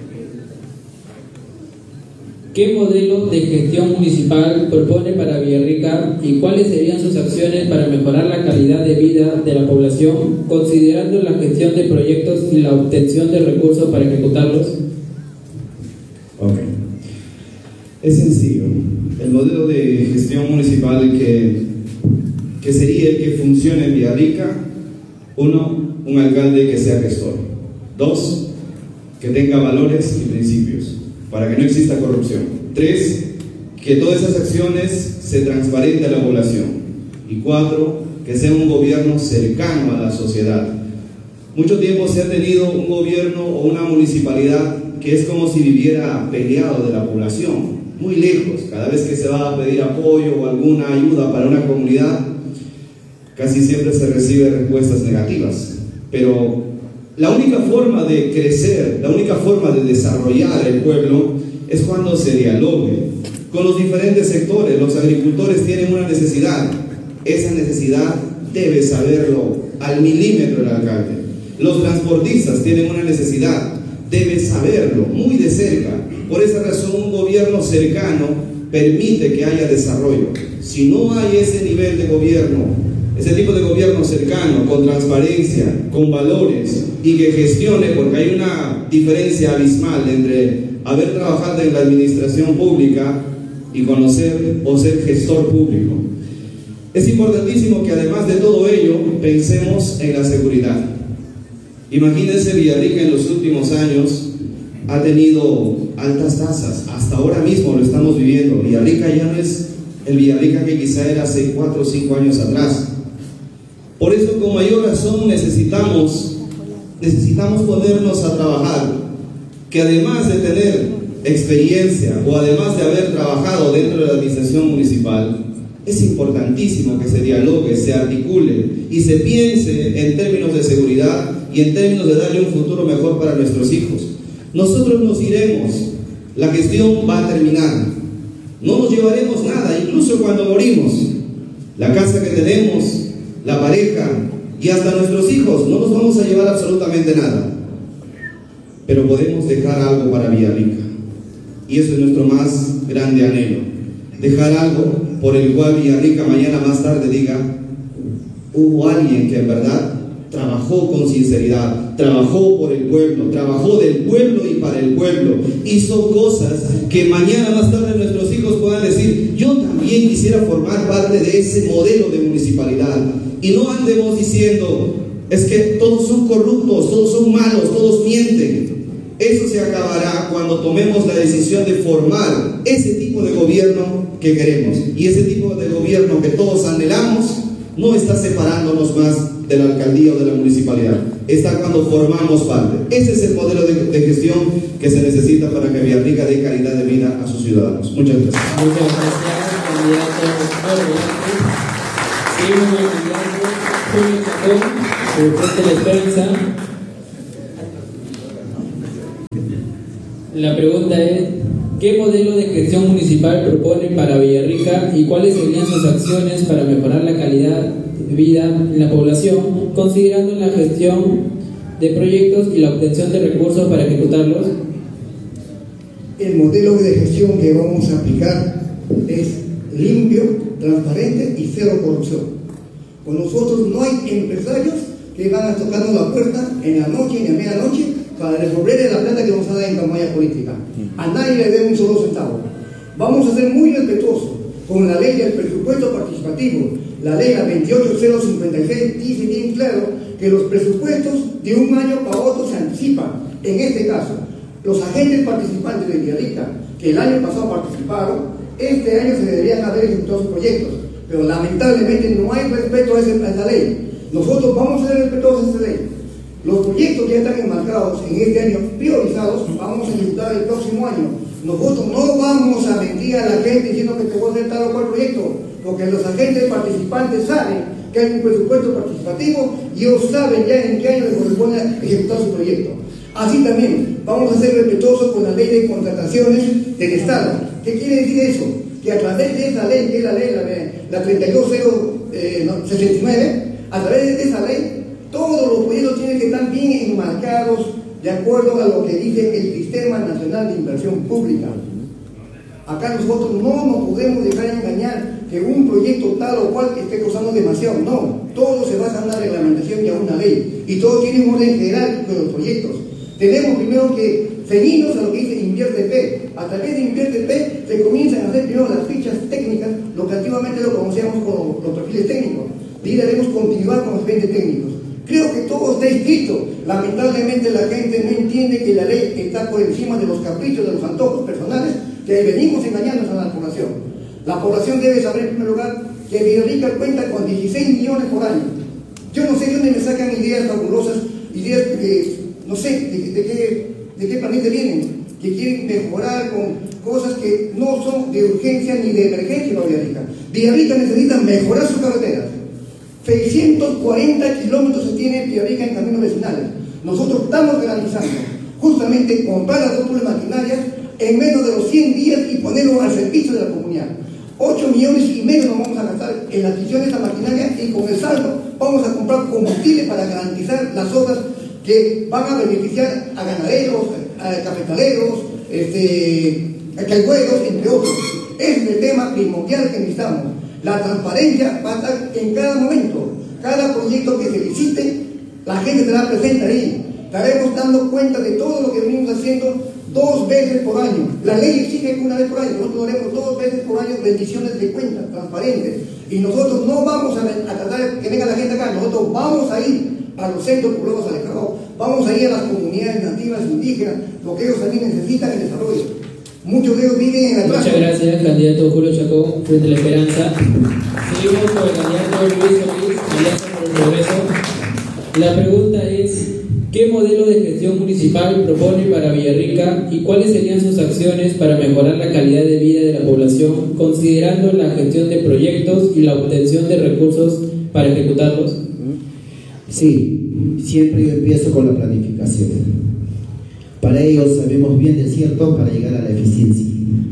Speaker 2: ¿qué modelo de gestión municipal propone para Villarrica y cuáles serían sus acciones para mejorar la calidad de vida de la población, considerando la gestión de proyectos y la obtención de recursos para ejecutarlos?
Speaker 3: Ok. Es sencillo. El modelo de gestión municipal que, que sería el que funcione en Villarrica: uno, un alcalde que sea gestor; dos, que tenga valores y principios para que no exista corrupción; tres, que todas esas acciones se transparente a la población; y cuatro, que sea un gobierno cercano a la sociedad. Mucho tiempo se ha tenido un gobierno o una municipalidad que es como si viviera peleado de la población, muy lejos. Cada vez que se va a pedir apoyo o alguna ayuda para una comunidad, casi siempre se recibe respuestas negativas. Pero la única forma de crecer, la única forma de desarrollar el pueblo es cuando se dialogue con los diferentes sectores. Los agricultores tienen una necesidad, esa necesidad debe saberlo al milímetro el alcalde. Los transportistas tienen una necesidad, debe saberlo muy de cerca. Por esa razón, un gobierno cercano permite que haya desarrollo. Si no hay ese nivel de gobierno, ese tipo de gobierno cercano, con transparencia, con valores, y que gestione, porque hay una diferencia abismal entre haber trabajado en la administración pública y conocer o ser gestor público. Es importantísimo que además de todo ello pensemos en la seguridad. Imagínense, Villarrica en los últimos años ha tenido altas tasas, hasta ahora mismo lo estamos viviendo. Villarrica ya no es el Villarrica que quizá era hace cuatro o cinco años atrás. Por eso, con mayor razón, necesitamos, necesitamos ponernos a trabajar, que además de tener experiencia o además de haber trabajado dentro de la administración municipal, es importantísimo que se dialogue, se articule y se piense en términos de seguridad y en términos de darle un futuro mejor para nuestros hijos. Nosotros nos iremos, la gestión va a terminar, no nos llevaremos nada, incluso cuando morimos. La casa que tenemos, la pareja y hasta nuestros hijos, no nos vamos a llevar absolutamente nada, pero podemos dejar algo para Villarrica, y eso es nuestro más grande anhelo: dejar algo por el cual Villarrica mañana más tarde diga: hubo alguien que en verdad trabajó con sinceridad, trabajó por el pueblo, trabajó del pueblo y para el pueblo, hizo cosas que mañana más tarde nuestros hijos puedan decir: yo también quisiera formar parte de ese modelo de municipalidad. Y no andemos diciendo: es que todos son corruptos, todos son malos, todos mienten. Eso se acabará cuando tomemos la decisión de formar ese tipo de gobierno que queremos. Y ese tipo de gobierno que todos anhelamos no está separándonos más de la alcaldía o de la municipalidad, está cuando formamos parte. Ese es el modelo de, de gestión que se necesita para que Villarrica dé calidad de vida a sus ciudadanos. Muchas gracias.
Speaker 2: Muchas gracias, candidato. Seguimos con el candidato Julio Chacón, por Frente a la Esperanza. La pregunta es: ¿qué modelo de gestión municipal propone para Villarrica y cuáles serían sus acciones para mejorar la calidad de vida en la población, considerando la gestión de proyectos y la obtención de recursos para ejecutarlos?
Speaker 4: El modelo de gestión que vamos a aplicar es limpio, transparente y cero corrupción. Con nosotros no hay empresarios que van a tocarnos la puerta en la noche y en la medianoche para devolverle la plata que nos ha dado en campaña política. A nadie le debe un solo centavo. Vamos a ser muy respetuosos con la ley del presupuesto participativo. La ley veintiocho mil cincuenta y seis dice bien claro que los presupuestos de un año para otro se anticipan. En este caso, los agentes participantes de Villarrica, que el año pasado participaron, este año se deberían haber ejecutado sus proyectos, pero lamentablemente no hay respeto a, ese, a esa ley. Nosotros vamos a ser respetuosos a esa ley. Los proyectos que ya están enmarcados en este año priorizados, vamos a ejecutar el próximo año. Nosotros no vamos a mentir a la gente diciendo que te voy a hacer tal o cual proyecto, porque los agentes participantes saben que hay un presupuesto participativo y ellos saben ya en qué año les corresponde ejecutar su proyecto. Así también vamos a ser respetuosos con la ley de contrataciones del Estado. ¿Qué quiere decir eso? Que a través de esa ley, que es la ley, la, la treinta y dos mil sesenta y nueve, a través de esa ley, todos los proyectos tienen que estar bien enmarcados de acuerdo a lo que dice el Sistema Nacional de Inversión Pública. Acá nosotros no nos podemos dejar engañar que un proyecto tal o cual esté costando demasiado. No, todo se basa en una reglamentación y en una ley. Y todo tiene un orden general de los proyectos. Tenemos primero que ceñirnos a lo que dice Invierte P. A través de Invierte P se comienzan a hacer primero las fichas técnicas, lo que antiguamente lo conocíamos como los perfiles técnicos. De ahí daremos continuidad con los agentes técnicos. Creo que todo está escrito. Lamentablemente la gente no entiende que la ley está por encima de los caprichos, de los antojos personales, que venimos engañando a la población. La población debe saber en primer lugar que Villarrica cuenta con dieciséis millones por año. Yo no sé de dónde me sacan ideas fabulosas, ideas que no sé de, de, qué, de qué planeta vienen, que quieren mejorar con cosas que no son de urgencia ni de emergencia para Villarrica. Villarrica necesita mejorar sus carreteras. seiscientos cuarenta kilómetros se tiene Villarrica en caminos vecinales. Nosotros estamos garantizando justamente comprar las dos maquinarias en menos de los cien días y ponerlo al servicio de la comunidad. ocho millones y medio nos vamos a gastar en la adquisición de esta maquinaria y con el saldo vamos a comprar combustible para garantizar las obras que van a beneficiar a ganaderos, a cafetaleros, este, a caigüeros, entre otros. Ese es el tema primordial que necesitamos. La transparencia va a estar en cada momento. Cada proyecto que se licite, la gente estará presente ahí. Estaremos dando cuenta de todo lo que venimos haciendo dos veces por año. La ley exige que una vez por año. Nosotros haremos dos veces por año rendiciones de cuentas transparentes. Y nosotros no vamos a, a tratar de que venga la gente acá. Nosotros vamos a ir a los centros poblados alejados. Vamos a ir a las comunidades nativas indígenas, porque ellos también necesitan el desarrollo. Muchos de ellos viven en atrás.
Speaker 2: Muchas gracias, candidato Julio Chacón, Frente a la Esperanza. Seguimos con el candidato Luis Solís, Alianza por el Progreso. La pregunta es: ¿qué modelo de gestión municipal propone para Villarrica y cuáles serían sus acciones para mejorar la calidad de vida de la población, considerando la gestión de proyectos y la obtención de recursos para ejecutarlos?
Speaker 5: Sí, siempre yo empiezo con la planificación. Para ello sabemos bien de cierto para llegar a la eficiencia.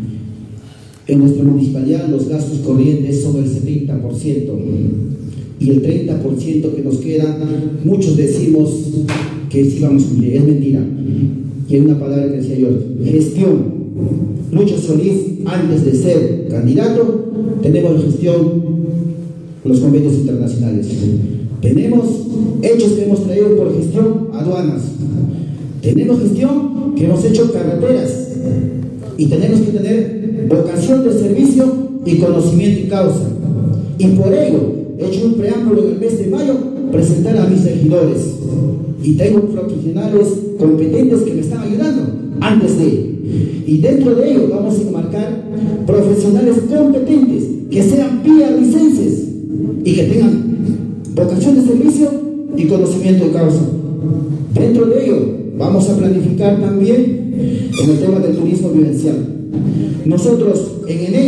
Speaker 5: En nuestra municipalidad los gastos corrientes son el setenta por ciento y el treinta por ciento que nos queda, muchos decimos que sí vamos a cumplir, es mentira. Y hay una palabra que decía yo, gestión. Lucho Solís, antes de ser candidato, tenemos gestión con los convenios internacionales. Tenemos hechos que hemos traído por gestión aduanas. Tenemos gestión que hemos hecho carreteras. Y tenemos que tener vocación de servicio y conocimiento y causa. Y por ello, he hecho un preámbulo en el mes de mayo, presentar a mis regidores. Y tengo profesionales competentes que me están ayudando antes de. Y dentro de ello vamos a enmarcar profesionales competentes que sean villarricenses y que tengan vocación de servicio y conocimiento de causa. Dentro de ello vamos a planificar también en el tema del turismo vivencial. Nosotros en Eneas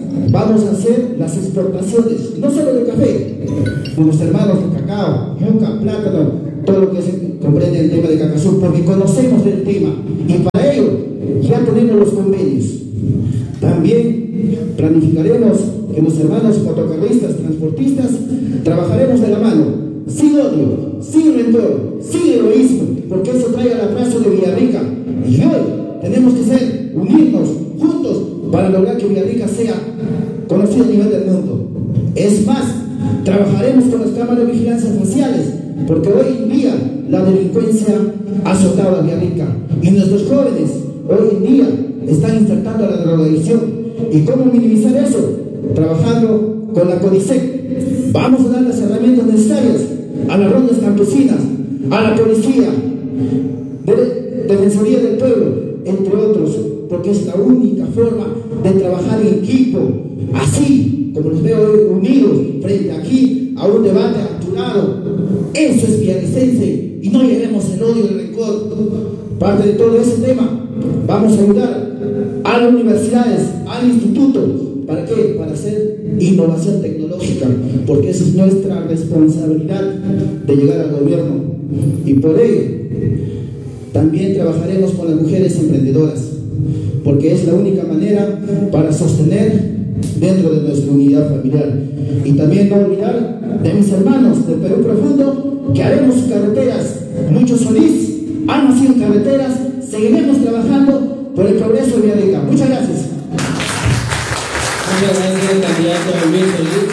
Speaker 5: vamos a hacer las exportaciones, no solo de café, con los hermanos de cacao, yuca, plátano, todo lo que se comprende el tema de Cacazú, porque conocemos del tema y para ello ya tenemos los convenios. También planificaremos que los hermanos motocarristas, transportistas, trabajaremos de la mano, sin odio, sin rencor, sin egoísmo, porque eso trae al abrazo de Villarrica. Y hoy tenemos que ser, unirnos juntos para lograr que Villarrica sea conocida a nivel del mundo. Es más, trabajaremos con las cámaras de vigilancia faciales, porque hoy en día la delincuencia ha azotado a Villarrica y nuestros jóvenes hoy en día están insertando a la drogadicción. ¿Y cómo minimizar eso? Trabajando con la CODISEC. Vamos a dar las herramientas necesarias a las rondas campesinas, a la policía, de Defensoría del Pueblo, entre otros, porque es la única forma de trabajar en equipo, así como los veo hoy unidos frente aquí a un debate actuado. Eso es villarricense y no llevemos el odio y el rencor. Parte de todo ese tema, vamos a ayudar a las universidades, al instituto. ¿Para qué? Para hacer innovación tecnológica, porque esa es nuestra responsabilidad de llegar al gobierno. Y por ello, también trabajaremos con las mujeres emprendedoras, porque es la única manera para sostener dentro de nuestra unidad familiar. Y también no olvidar de mis hermanos del Perú Profundo, que haremos carreteras. Lucho Solís ha nacido en carreteras, seguiremos trabajando por el progreso de Villarrica. Muchas gracias.
Speaker 2: Muchas gracias, candidato Luis Solís.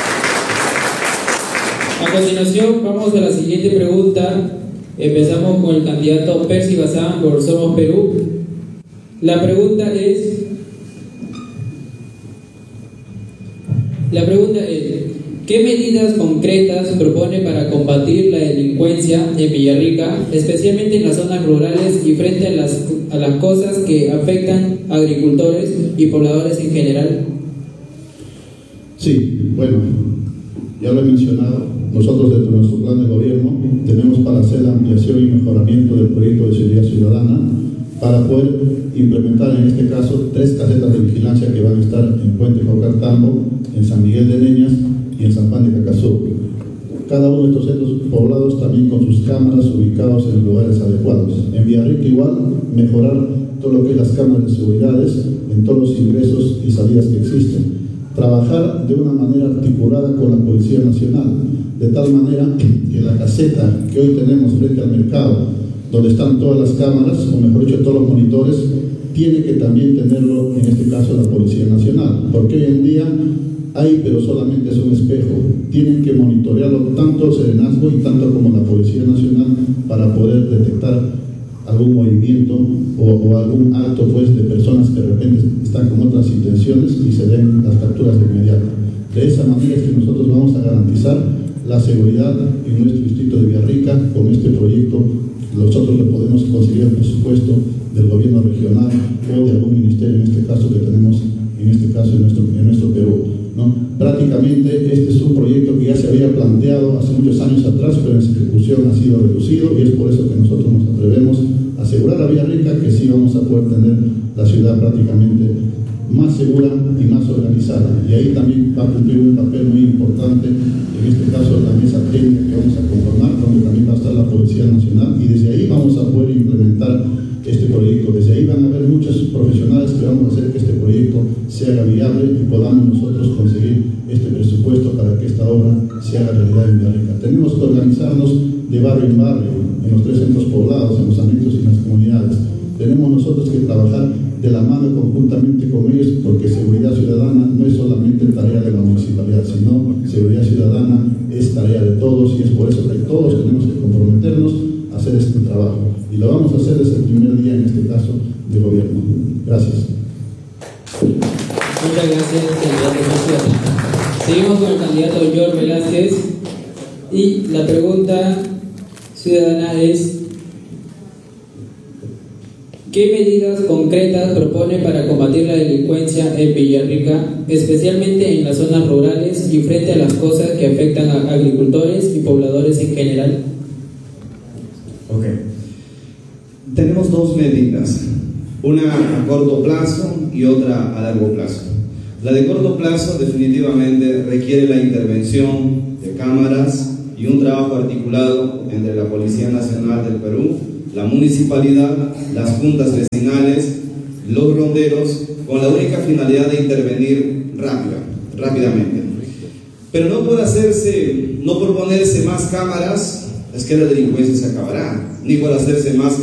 Speaker 2: A continuación, vamos a la siguiente pregunta. Empezamos con el candidato Percy Bazán por Somos Perú. La pregunta es: La pregunta es, ¿qué medidas concretas propone para combatir la delincuencia en Villarrica, especialmente en las zonas rurales y frente a las, a las cosas que afectan a agricultores y pobladores en general?
Speaker 6: Sí, bueno, ya lo he mencionado, nosotros dentro de nuestro plan de gobierno tenemos para hacer la ampliación y mejoramiento del proyecto de seguridad ciudadana para poder implementar en este caso tres casetas de vigilancia que van a estar en Puente Caucartambo, en San Miguel de Leñas y en San Juan de Cacazú. Cada uno de estos centros poblados también con sus cámaras ubicados en lugares adecuados. En Villarrica igual mejorar todo lo que es las cámaras de seguridades en todos los ingresos y salidas que existen. Trabajar de una manera articulada con la Policía Nacional, de tal manera que la caseta que hoy tenemos frente al mercado, donde están todas las cámaras, o mejor dicho, todos los monitores, tiene que también tenerlo, en este caso, la Policía Nacional, porque hoy en día hay, pero solamente es un espejo. Tienen que monitorearlo tanto el Serenazgo y tanto como la Policía Nacional para poder detectar algún movimiento o, o algún acto pues, de personas que de repente están con otras intenciones y se den las capturas de inmediato. De esa manera es que nosotros vamos a garantizar la seguridad en nuestro distrito de Villarrica. Con este proyecto nosotros le podemos conseguir el presupuesto del gobierno regional o de algún ministerio, en este caso que tenemos, en este caso en nuestro, en nuestro Perú, ¿no? Prácticamente este es un proyecto que ya se había planteado hace muchos años atrás, pero en su ejecución ha sido reducido y es por eso que nosotros nos atrevemos a asegurar a Villarrica que sí vamos a poder tener la ciudad prácticamente más segura y más organizada. Y ahí también va a cumplir un papel muy importante, en este caso la mesa técnica que vamos a conformar, donde también va a estar la Policía Nacional, y desde ahí vamos a poder implementar este proyecto. Desde ahí van a haber muchos profesionales que vamos a hacer que este proyecto se haga viable y podamos nosotros conseguir este presupuesto para que esta obra se haga realidad en Villarrica. Tenemos que organizarnos de barrio en barrio, en los tres centros poblados, en los anexos y en las comunidades. Tenemos nosotros que trabajar de la mano conjuntamente con ellos, porque seguridad ciudadana no es solamente tarea de la municipalidad, sino seguridad ciudadana es tarea de todos, y es por eso que todos tenemos que comprometernos a hacer este trabajo. Y lo vamos a hacer desde el primer día, en este caso, de gobierno. Gracias.
Speaker 2: Muchas gracias, candidato. Seguimos con el candidato George Velázquez. Y la pregunta ciudadana es: ¿qué medidas concretas propone para combatir la delincuencia en Villarrica, especialmente en las zonas rurales y frente a las cosas que afectan a agricultores y pobladores en general?
Speaker 3: Ok. Tenemos dos medidas, una a corto plazo y otra a largo plazo. La de corto plazo definitivamente requiere la intervención de cámaras y un trabajo articulado entre la Policía Nacional del Perú, la municipalidad, las juntas vecinales, los ronderos, con la única finalidad de intervenir rápida, rápidamente. Pero no por hacerse, no por ponerse más cámaras, es que la delincuencia se acabará, ni por hacerse más